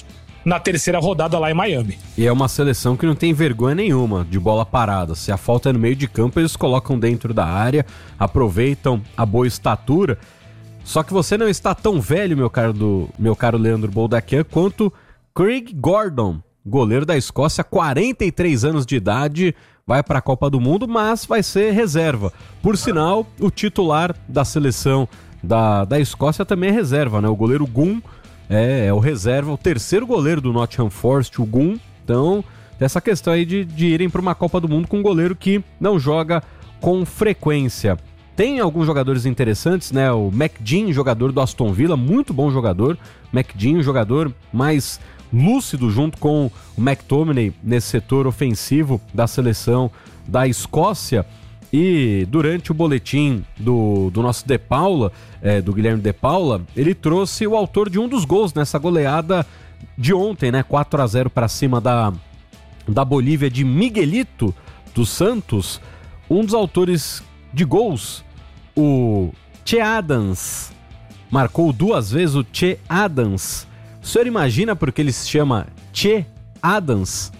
na terceira rodada lá em Miami. E é uma seleção que não tem vergonha nenhuma de bola parada. Se a falta é no meio de campo, eles colocam dentro da área, aproveitam a boa estatura. Só que você não está tão velho, meu caro, do, meu caro Leandro Boldaquian, quanto Craig Gordon, goleiro da Escócia, quarenta e três anos de idade, vai para a Copa do Mundo, mas vai ser reserva. Por sinal, o titular da seleção da, da Escócia também é reserva, né? O goleiro Gunn é, é o reserva, o terceiro goleiro do Nottingham Forest, o Gunn. Então, essa questão aí de, de irem para uma Copa do Mundo com um goleiro que não joga com frequência. Tem alguns jogadores interessantes, né? O McGinn, jogador do Aston Villa, muito bom jogador. McGinn, jogador mais lúcido junto com o McTominay nesse setor ofensivo da seleção da Escócia. E durante o boletim do, do nosso De Paula, é, do Guilherme De Paula, ele trouxe o autor de um dos gols nessa goleada de ontem, né? quatro a zero para cima da, da Bolívia, de Miguelito dos Santos. Um dos autores de gols, o Che Adams, marcou duas vezes o Che Adams. O senhor imagina por que ele se chama Che Adams?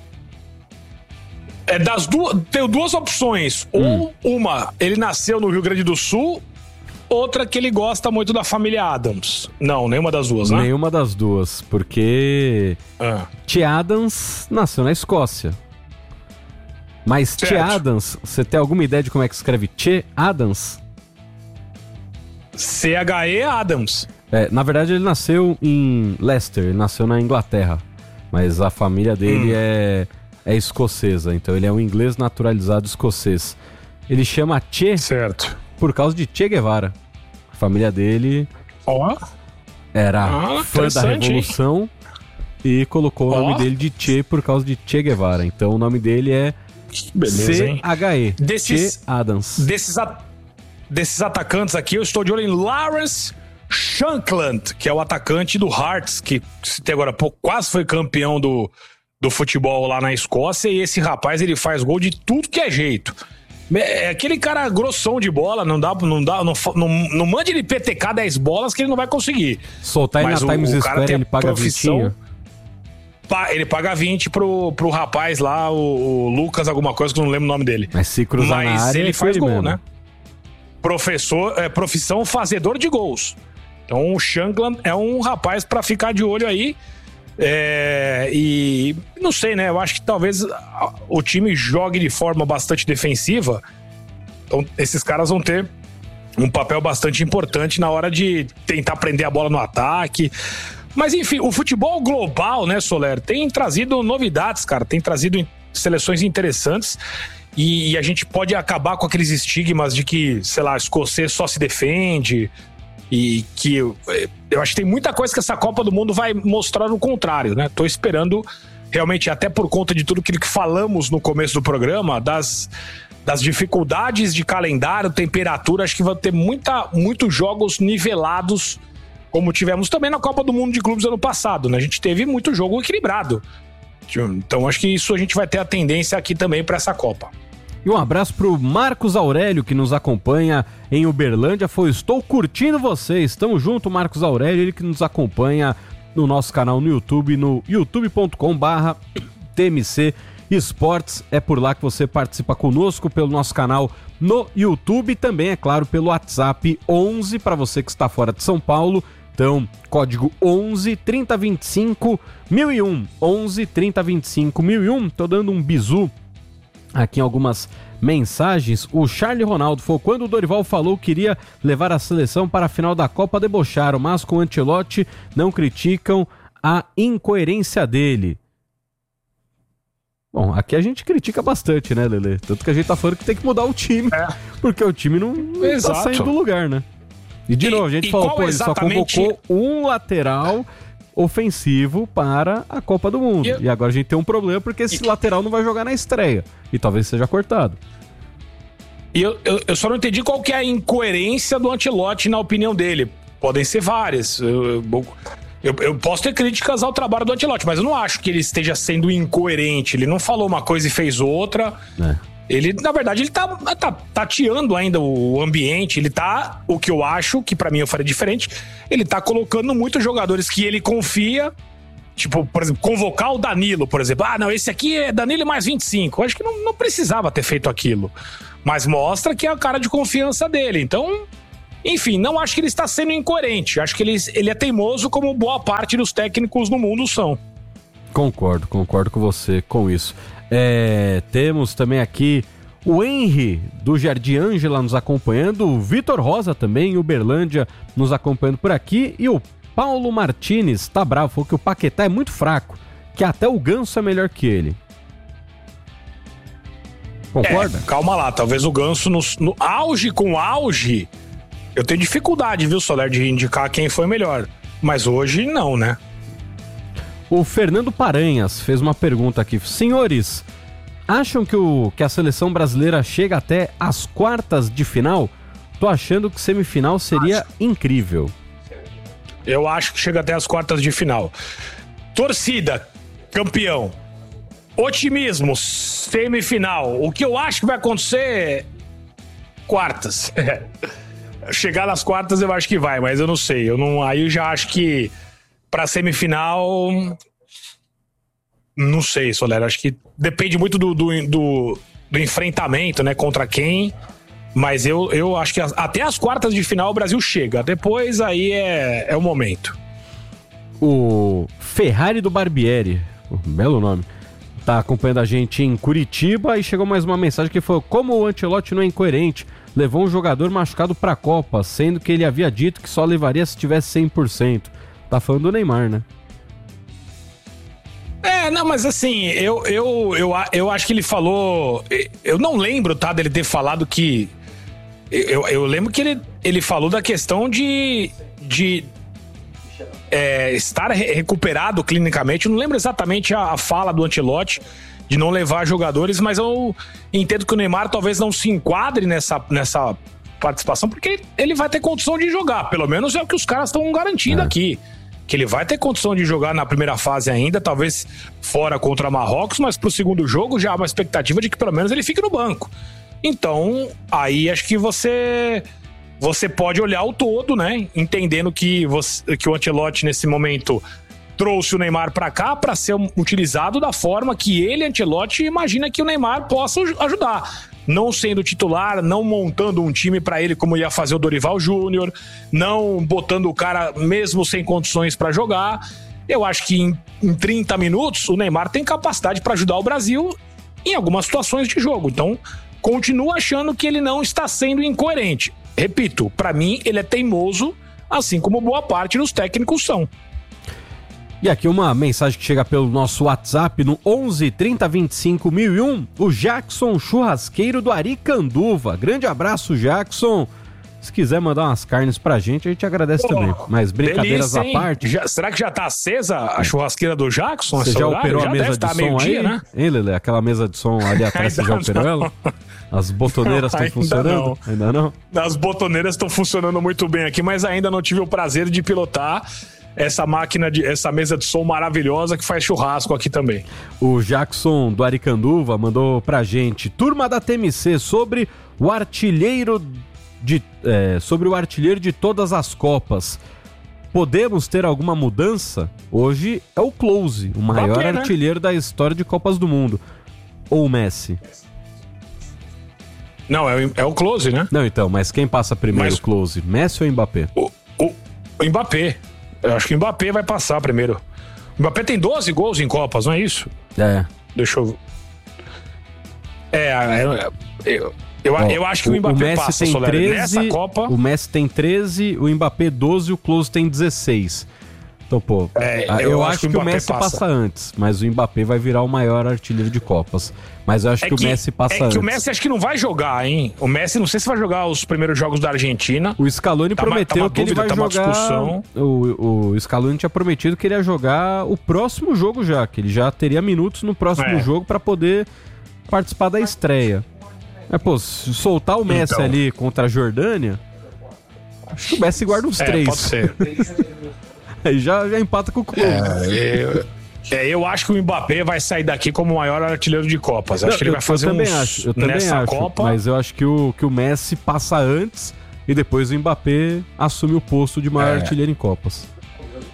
É das duas, tem duas opções. Ou hum. uma, ele nasceu no Rio Grande do Sul, outra que ele gosta muito da família Adams. Não, nenhuma das duas, né? Nenhuma das duas, porque ah. Che Adams nasceu na Escócia. Mas certo. Che Adams, você tem alguma ideia de como é que escreve Che Adams? C H E Adams. É, na verdade ele nasceu em Leicester, ele nasceu na Inglaterra, mas a família dele hum. é, é escocesa, então ele é um inglês naturalizado escocês. Ele chama Che certo. Por causa de Che Guevara. A família dele oh. era ah, fã da Revolução e colocou oh. o nome dele de Che por causa de Che Guevara. Então o nome dele é C H E, Che Adams. Desses, a, desses atacantes aqui, eu estou de olho em Lawrence Shankland, que é o atacante do Hearts, que até agora pô, quase foi campeão do, do futebol lá na Escócia, e esse rapaz ele faz gol de tudo que é jeito. É aquele cara grossão de bola, não dá, não dá, não, não, não mande ele P T K dez bolas que ele não vai conseguir. Soltar ele na o, Times o Square, ele paga profissão, ele paga vinte pro, pro rapaz lá, o, o Lucas alguma coisa, que eu não lembro o nome dele. Mas se cruzar Mas na área, ele faz gol, mesmo. Né? Professor, é, profissão fazedor de gols. Então o Shankland é um rapaz pra ficar de olho aí. É, e não sei, né? Eu acho que talvez o time jogue de forma bastante defensiva. Então esses caras vão ter um papel bastante importante na hora de tentar prender a bola no ataque. Mas enfim, o futebol global, né, Soler, tem trazido novidades, cara. Tem trazido seleções interessantes. E, e a gente pode acabar com aqueles estigmas de que, sei lá, escocês só se defende. E que eu, eu acho que tem muita coisa que essa Copa do Mundo vai mostrar o contrário, né? Tô esperando realmente, até por conta de tudo aquilo que falamos no começo do programa, das, das dificuldades de calendário, temperatura, acho que vão ter muita, muitos jogos nivelados, como tivemos também na Copa do Mundo de Clubes ano passado, né? A gente teve muito jogo equilibrado. Então acho que isso a gente vai ter a tendência aqui também para essa Copa. E um abraço pro Marcos Aurélio, que nos acompanha em Uberlândia. Foi, estou curtindo vocês. Tamo junto, Marcos Aurélio, ele que nos acompanha no nosso canal no YouTube, no youtube ponto com barra T M C Esportes. É por lá que você participa conosco, pelo nosso canal no YouTube. Também, é claro, pelo WhatsApp onze, para você que está fora de São Paulo. Então, código onze, trinta, vinte e cinco, mil e um. onze, trinta, vinte e cinco, mil e um. Tô dando um bizu aqui em algumas mensagens. O Charlie Ronaldo falou: quando o Dorival falou que queria levar a seleção para a final da Copa, debocharam, mas com o Ancelotti não criticam a incoerência dele. Bom, aqui a gente critica bastante, né, Lelê? Tanto que a gente tá falando que tem que mudar o time, é. porque o time não, não tá saindo do lugar, né? E de e, novo, a gente falou, pô, exatamente... ele só convocou um lateral ofensivo para a Copa do Mundo. E, e agora a gente tem um problema porque esse e... lateral não vai jogar na estreia. E talvez seja cortado. E eu, eu, eu só não entendi qual que é a incoerência do Ancelotti na opinião dele. Podem ser várias. Eu, eu, eu, eu posso ter críticas ao trabalho do Ancelotti, mas eu não acho que ele esteja sendo incoerente. Ele não falou uma coisa e fez outra. É. Ele, na verdade, ele tá, tá tateando ainda o ambiente. Ele tá, o que eu acho, que pra mim eu faria diferente, ele tá colocando muitos jogadores que ele confia tipo, por exemplo, convocar o Danilo, por exemplo. Ah, não, esse aqui é Danilo mais vinte e cinco. Eu acho que não, não precisava ter feito aquilo. Mas mostra que é a cara de confiança dele. Então, enfim, não acho que ele está sendo incoerente. Acho que ele, ele é teimoso como boa parte dos técnicos no mundo são. Concordo, concordo com você com isso. É, temos também aqui o Henry do Jardim Ângela nos acompanhando, o Vitor Rosa também, Uberlândia nos acompanhando por aqui, e o Paulo Martins tá bravo, falou que o Paquetá é muito fraco, que até o Ganso é melhor que ele. Concorda? É, calma lá, talvez o Ganso no, no auge com auge, eu tenho dificuldade, viu, Soler, de indicar quem foi melhor. Mas hoje não, né? O Fernando Paranhas fez uma pergunta aqui. Senhores, acham que, o, que a seleção brasileira chega até as quartas de final? Tô achando que semifinal seria acho. incrível. Eu acho que chega até as quartas de final. Torcida, campeão. Otimismo, semifinal. O que eu acho que vai acontecer? Quartas. Chegar nas quartas eu acho que vai, mas eu não sei. Eu não, aí eu já acho que pra semifinal... Não sei, Soler. Acho que depende muito do, do, do, do enfrentamento, né? Contra quem... Mas eu, eu acho que até as quartas de final o Brasil chega. Depois aí é, é o momento. O Ferrari do Barbieri, um belo nome, tá acompanhando a gente em Curitiba e chegou mais uma mensagem que foi: como o Ancelotti não é incoerente, levou um jogador machucado pra Copa, sendo que ele havia dito que só levaria se tivesse cem por cento. Tá falando do Neymar, né? É, não, mas assim, eu, eu, eu, eu acho que ele falou... Eu não lembro, tá, dele ter falado que... Eu, eu lembro que ele, ele falou da questão de, de é, estar recuperado clinicamente. Eu não lembro exatamente a, a fala do Ancelotti de não levar jogadores, mas eu entendo que o Neymar talvez não se enquadre nessa, nessa participação, porque ele vai ter condição de jogar. Pelo menos é o que os caras estão garantindo é. aqui. Que ele vai ter condição de jogar na primeira fase ainda, talvez fora contra Marrocos, mas pro segundo jogo já há uma expectativa de que pelo menos ele fique no banco. Então, aí acho que você você pode olhar o todo, né? Entendendo que, você, que o Ancelotti nesse momento trouxe o Neymar para cá para ser utilizado da forma que ele, Ancelotti, imagina que o Neymar possa ajudar. Não sendo titular, não montando um time para ele como ia fazer o Dorival Júnior, não botando o cara mesmo sem condições para jogar. Eu acho que em, em trinta minutos o Neymar tem capacidade para ajudar o Brasil em algumas situações de jogo. Então, continuo achando que ele não está sendo incoerente. Repito, para mim ele é teimoso, assim como boa parte dos técnicos são. E aqui uma mensagem que chega pelo nosso WhatsApp no onze, trinta, vinte e cinco, mil e um, o Jackson Churrasqueiro do Aricanduva. Grande abraço, Jackson. Se quiser mandar umas carnes pra gente, a gente agradece oh, também. Mas brincadeiras delícia, à parte... Já, será que já tá acesa a churrasqueira do Jackson? Você já operou já a mesa de som aí? Né? Hein, Lelê? Aquela mesa de som ali atrás, você já operou não. ela? As botoneiras estão funcionando? Não. Ainda não? As botoneiras estão funcionando muito bem aqui, mas ainda não tive o prazer de pilotar essa máquina, de, essa mesa de som maravilhosa que faz churrasco aqui também. O Jackson do Aricanduva mandou pra gente: turma da T M C, sobre o artilheiro de, é, sobre o artilheiro de todas as Copas. Podemos ter alguma mudança? Hoje é o Klose, o maior Mbappé, né? artilheiro da história de Copas do Mundo. Ou o Messi? Não, é o, é o Klose, né? Não, então, mas quem passa primeiro, mas... o Klose? Messi ou Mbappé? O, o, o Mbappé. Eu acho que o Mbappé vai passar primeiro. O Mbappé tem doze gols em Copas, não é isso? É. Deixa eu... É, eu, eu, eu, Ó, eu acho que o, o Mbappé o Messi passa, tem Soler, treze, nessa Copa. O Messi tem treze, o Mbappé doze e o Klose tem dezesseis. Então, pô, é, eu, eu acho, acho que, que o, o Messi passa. passa antes, mas o Mbappé vai virar o maior artilheiro de Copas. Mas eu acho é que, que o Messi passa antes. É que antes. o Messi acho que não vai jogar, hein? O Messi não sei se vai jogar os primeiros jogos da Argentina. O Scaloni tá prometeu uma, tá que dúvida, ele vai tá jogar... O, o Scaloni tinha prometido que ele ia jogar o próximo jogo já, que ele já teria minutos no próximo é. jogo para poder participar da estreia. Mas, pô, se soltar o Messi então. ali contra a Jordânia, acho que o Messi guarda uns é, três. Pode ser. Aí já, já empata com o clube. É, eu, é, eu acho que o Mbappé vai sair daqui como o maior artilheiro de Copas. Acho Não, que ele vai fazer eu também uns acho, eu também nessa acho, Copa. Mas eu acho que o, que o Messi passa antes e depois o Mbappé assume o posto de maior é. artilheiro em Copas.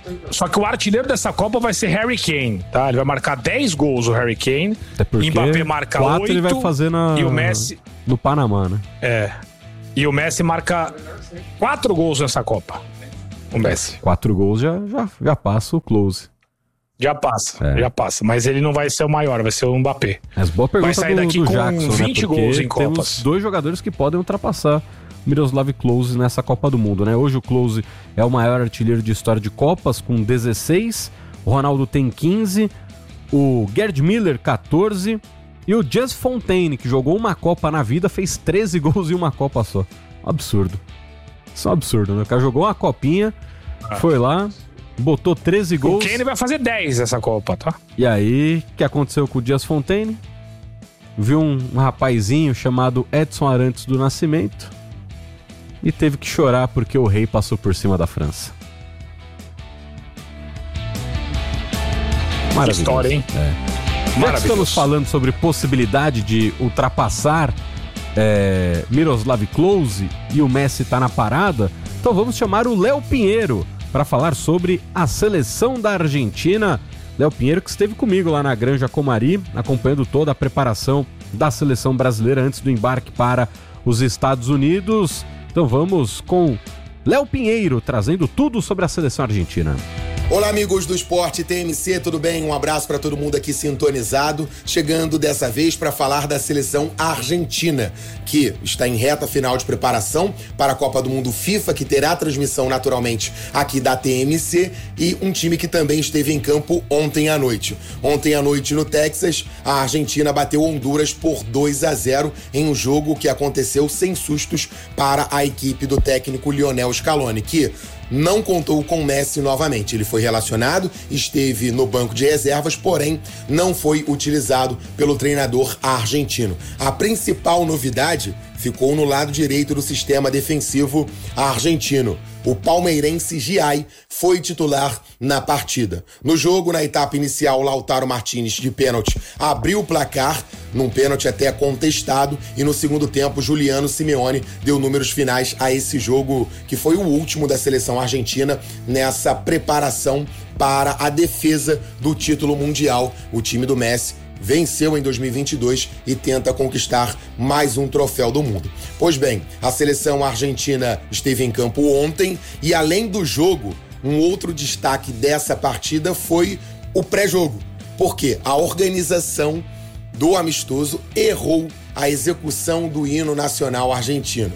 Só que o artilheiro dessa Copa vai ser Harry Kane, tá? Ele vai marcar dez gols, o Harry Kane. Mbappé marca oito. Ele vai fazer na... E o Messi... No Panamá, né? É. E o Messi marca quatro gols nessa Copa. O Messi. Quatro gols já, já, já passa o Close. Já passa, é. já passa. Mas ele não vai ser o maior, vai ser o Mbappé. Mas boa pergunta vai sair daqui do, do com Jackson, vinte né? gols em Copas. Temos dois jogadores que podem ultrapassar o Miroslav Klose nessa Copa do Mundo, né? Hoje o Klose é o maior artilheiro de história de Copas, com dezesseis. O Ronaldo tem quinze. O Gerd Müller, quatorze. E o Just Fontaine, que jogou uma Copa na vida, fez treze gols em uma Copa só. Absurdo. Isso é um absurdo, né? O cara jogou uma copinha, ah. foi lá, botou treze gols. O Kane vai fazer dez essa Copa, tá? E aí, o que aconteceu com o Just Fontaine? Viu um, um rapazinho chamado Edson Arantes do Nascimento e teve que chorar porque o rei passou por cima da França. Maravilhoso. História, hein? É. Já que estamos falando sobre possibilidade de ultrapassar é, Miroslav Klose e o Messi tá na parada, então vamos chamar o Léo Pinheiro para falar sobre a seleção da Argentina. Léo Pinheiro que esteve comigo lá na Granja Comari, acompanhando toda a preparação da seleção brasileira antes do embarque para os Estados Unidos. Então vamos com Léo Pinheiro trazendo tudo sobre a seleção argentina. Olá, amigos do Esporte T M C, tudo bem? Um abraço para todo mundo aqui sintonizado, chegando dessa vez para falar da seleção argentina, que está em reta final de preparação para a Copa do Mundo FIFA, que terá transmissão naturalmente aqui da T M C, e um time que também esteve em campo ontem à noite. Ontem à noite no Texas, a Argentina bateu Honduras por dois a zero em um jogo que aconteceu sem sustos para a equipe do técnico Lionel Scaloni, que não contou com Messi novamente. Ele foi relacionado, esteve no banco de reservas, porém não foi utilizado pelo treinador argentino. A principal novidade ficou no lado direito do sistema defensivo argentino. O palmeirense Giai foi titular na partida. No jogo, na etapa inicial, Lautaro Martínez, de pênalti, abriu o placar, num pênalti até contestado, e no segundo tempo, Juliano Simeone deu números finais a esse jogo, que foi o último da seleção argentina nessa preparação para a defesa do título mundial. O time do Messi venceu em dois mil e vinte e dois e tenta conquistar mais um troféu do mundo. Pois bem, a seleção argentina esteve em campo ontem e, além do jogo, um outro destaque dessa partida foi o pré-jogo, porque a organização do amistoso errou a execução do hino nacional argentino.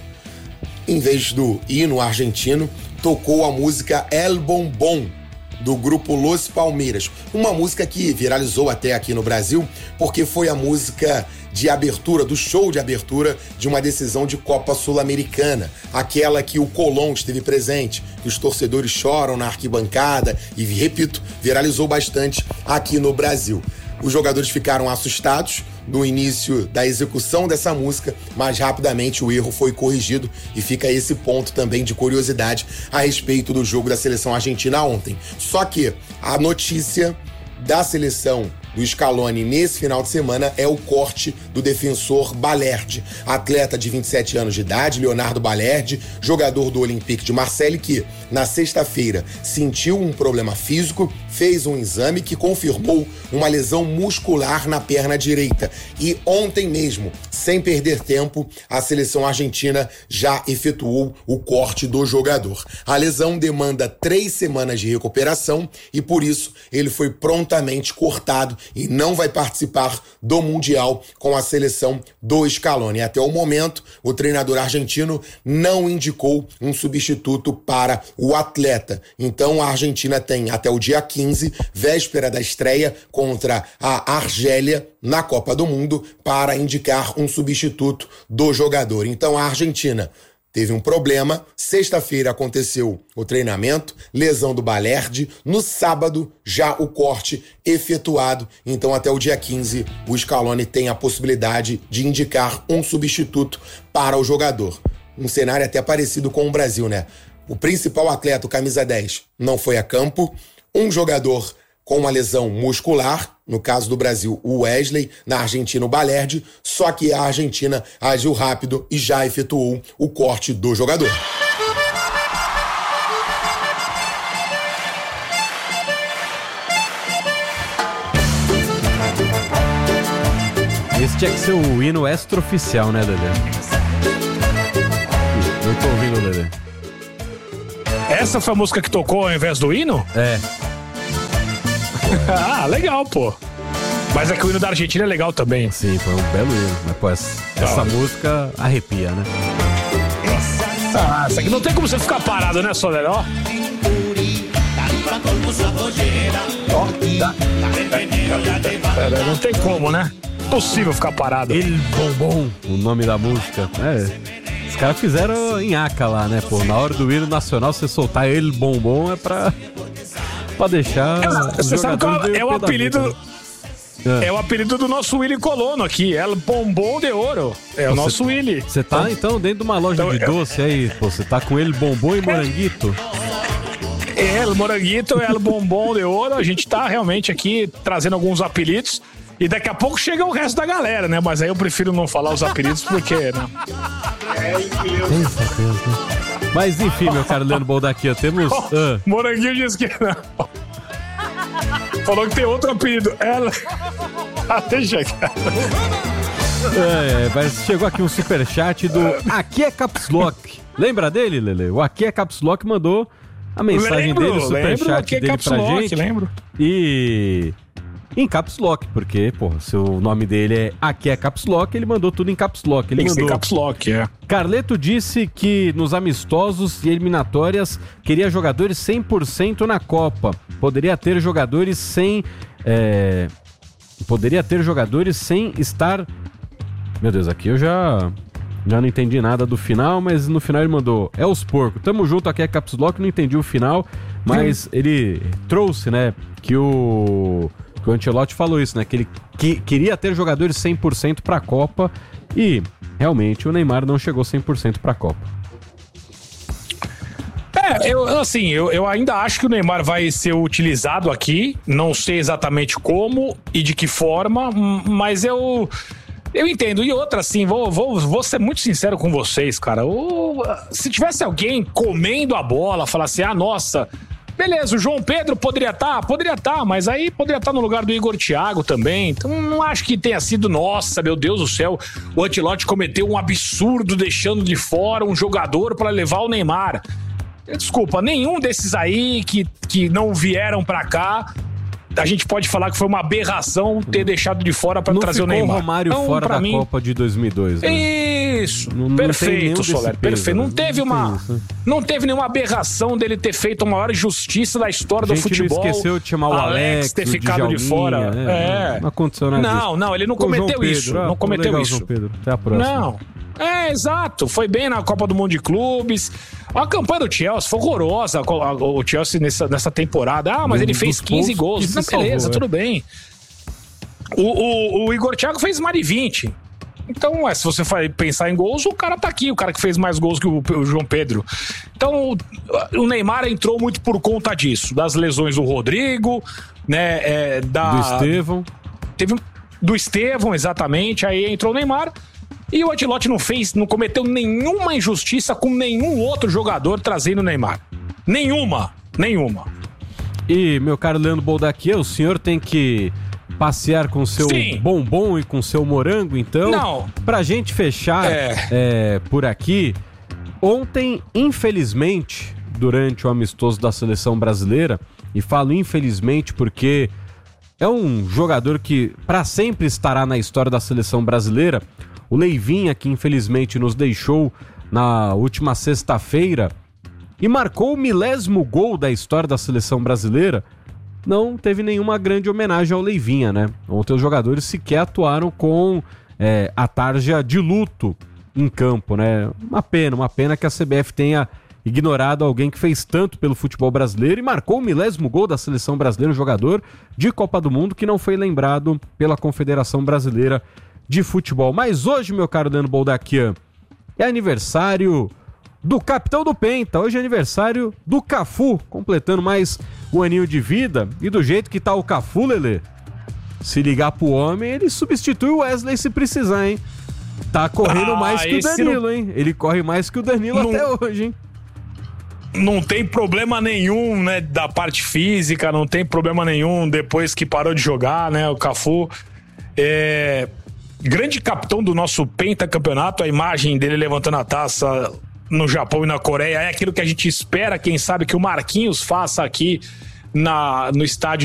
Em vez do hino argentino, tocou a música El Bombón, do grupo Los Palmeiras. Uma música que viralizou até aqui no Brasil, porque foi a música de abertura, do show de abertura de uma decisão de Copa Sul-Americana. Aquela que o Colón esteve presente, que os torcedores choram na arquibancada e, repito, viralizou bastante aqui no Brasil. Os jogadores ficaram assustados no início da execução dessa música, mas rapidamente o erro foi corrigido e fica esse ponto também de curiosidade a respeito do jogo da seleção argentina ontem. Só que a notícia da seleção do Scaloni nesse final de semana é o corte do defensor Balerdi, atleta de vinte e sete anos de idade, Leonardo Balerdi, jogador do Olympique de Marseille, que na sexta-feira sentiu um problema físico, fez um exame que confirmou uma lesão muscular na perna direita. E ontem mesmo, sem perder tempo, a seleção argentina já efetuou o corte do jogador. A lesão demanda três semanas de recuperação e, por isso, ele foi prontamente cortado e não vai participar do Mundial com a seleção do Scaloni. Até o momento, o treinador argentino não indicou um substituto para o atleta. Então, a Argentina tem até o dia quinze, véspera da estreia contra a Argélia na Copa do Mundo, para indicar um substituto do jogador. Então, a Argentina teve um problema, sexta-feira aconteceu o treinamento, lesão do Balerdi, no sábado já o corte efetuado, então até o dia quinze o Scaloni tem a possibilidade de indicar um substituto para o jogador. Um cenário até parecido com o Brasil, né? O principal atleta, o camisa dez, não foi a campo, um jogador com uma lesão muscular, no caso do Brasil, o Wesley, na Argentina, o Balerdi, só que a Argentina agiu rápido e já efetuou o corte do jogador. tinha que ser o hino extraoficial, né, Lelê? Eu tô ouvindo, Lelê. Essa foi a música que tocou ao invés do hino? É. Ah, legal, pô. Mas é que o hino da Argentina é legal também. Sim, foi um belo hino. Mas, pô, essa, essa música arrepia, né? Ah, essa aqui não tem como você ficar parado, né, Soler? Ó. Ó, tá. Não tem como, né? Impossível ficar parado. El Bombom, o nome da música. É. Os caras fizeram em Aca lá, né, pô? Na hora do hino nacional, você soltar El Bombom é pra, pra deixar. É, você sabe qual é o apelido. Vida, né? É. é o apelido do nosso Willy Colono aqui, El Bombom de Ouro. É o você, nosso Willy. Você tá, então, dentro de uma loja então, de doce eu... aí, pô. Você tá com El Bombom e Moranguito. É, El Moranguito, El Bombom de Ouro. A gente tá realmente aqui trazendo alguns apelidos. E daqui a pouco chega o resto da galera, né? Mas aí eu prefiro não falar os apelidos porque, né? Mas enfim, meu caro Leandro Boldaquia, temos... Oh, ah. Moranguinho disse que não. Falou que tem outro apelido. Ela... Ah, deixa, cara. É, é, mas chegou aqui um superchat do Aqui é Caps Lock. Lembra dele, Lele? O Aqui é Caps Lock mandou a mensagem lembro, dele, o superchat dele Caps pra Lock, gente. Lembro. E... em Caps Lock, porque, porra, se o nome dele é Aqui é Caps Lock, ele mandou tudo em Caps Lock. Ele Tem mandou... que ser Caps Lock, é. Carleto disse que nos amistosos e eliminatórias queria jogadores cem por cento na Copa. Poderia ter jogadores sem... É... Poderia ter jogadores sem estar... Meu Deus, aqui eu já... Já não entendi nada do final, mas no final ele mandou: é os porcos, tamo junto, aqui é Caps Lock, não entendi o final, mas hum. ele trouxe, né, que o... O Ancelotti falou isso, né? Que ele que, queria ter jogadores cem por cento pra Copa e, realmente, o Neymar não chegou cem por cento pra Copa. É, eu, assim, eu, eu ainda acho que o Neymar vai ser utilizado aqui. Não sei exatamente como e de que forma, mas eu... Eu entendo. E outra, assim, vou, vou, vou ser muito sincero com vocês, cara. O, se tivesse alguém comendo a bola, falar assim, ah, nossa... Beleza, o João Pedro poderia estar? Tá, poderia estar, tá, mas aí poderia estar tá no lugar do Igor Thiago também. Então não acho que tenha sido, nossa, meu Deus do céu, o Ancelotti cometeu um absurdo deixando de fora um jogador para levar o Neymar. Desculpa, nenhum desses aí que, que não vieram para cá, a gente pode falar que foi uma aberração ter deixado de fora para trazer o Neymar. Não ficou o Romário então, fora da mim... Copa de dois mil e dois, né? Isso, não, perfeito, Soler, perfeito. Não teve uma, não teve nenhuma aberração dele ter feito a maior justiça da história do futebol. Não esqueceu de chamar o Alex, Alex ter ficado de fora. É, é. Não aconteceu nada Não, não, ele não cometeu isso. Não cometeu legal, isso. João Pedro. Até a próxima. Não. É, exato. Foi bem na Copa do Mundo de Clubes. A campanha do Chelsea foi horrorosa. O Chelsea nessa, nessa temporada. Ah, mas um ele fez quinze gols. Não, beleza, salvou, tudo é. bem. O, o, o Igor Thiago fez mais de vinte. Então, é, se você for pensar em gols, o cara tá aqui. O cara que fez mais gols que o, o João Pedro. Então, o, o Neymar entrou muito por conta disso. Das lesões do Rodrigo, né? É, da, do Estevão. Teve, do Estevão, exatamente. Aí entrou o Neymar. E o Ancelotti não fez, não cometeu nenhuma injustiça com nenhum outro jogador trazendo o Neymar. Nenhuma, nenhuma. E, meu caro Leandro Boldaquia, o senhor tem que passear com seu Sim. bombom e com seu morango, então? Não. Pra gente fechar é. É, por aqui, ontem, infelizmente, durante o amistoso da seleção brasileira, e falo infelizmente porque é um jogador que pra sempre estará na história da seleção brasileira, o Leivinha, que infelizmente nos deixou na última sexta-feira e marcou o milésimo gol da história da seleção brasileira, não teve nenhuma grande homenagem ao Leivinha, né? Ontem os jogadores sequer atuaram com é, a tarja de luto em campo, né? Uma pena, uma pena que a C B F tenha ignorado alguém que fez tanto pelo futebol brasileiro e marcou o milésimo gol da seleção brasileira, um jogador de Copa do Mundo que não foi lembrado pela Confederação Brasileira de Futebol. Mas hoje, meu caro Leandro Boldaquian, é aniversário do capitão do Penta. Hoje é aniversário do Cafu, completando mais um aninho de vida. E do jeito que tá o Cafu, Lelê, se ligar pro homem, ele substitui o Wesley se precisar, hein? Tá correndo ah, mais que o Danilo, não... hein? Ele corre mais que o Danilo não... até hoje, hein? Não tem problema nenhum, né, da parte física, não tem problema nenhum depois que parou de jogar, né, o Cafu. É... grande capitão do nosso pentacampeonato, a imagem dele levantando a taça no Japão e na Coreia é aquilo que a gente espera, quem sabe, que o Marquinhos faça aqui na, no estádio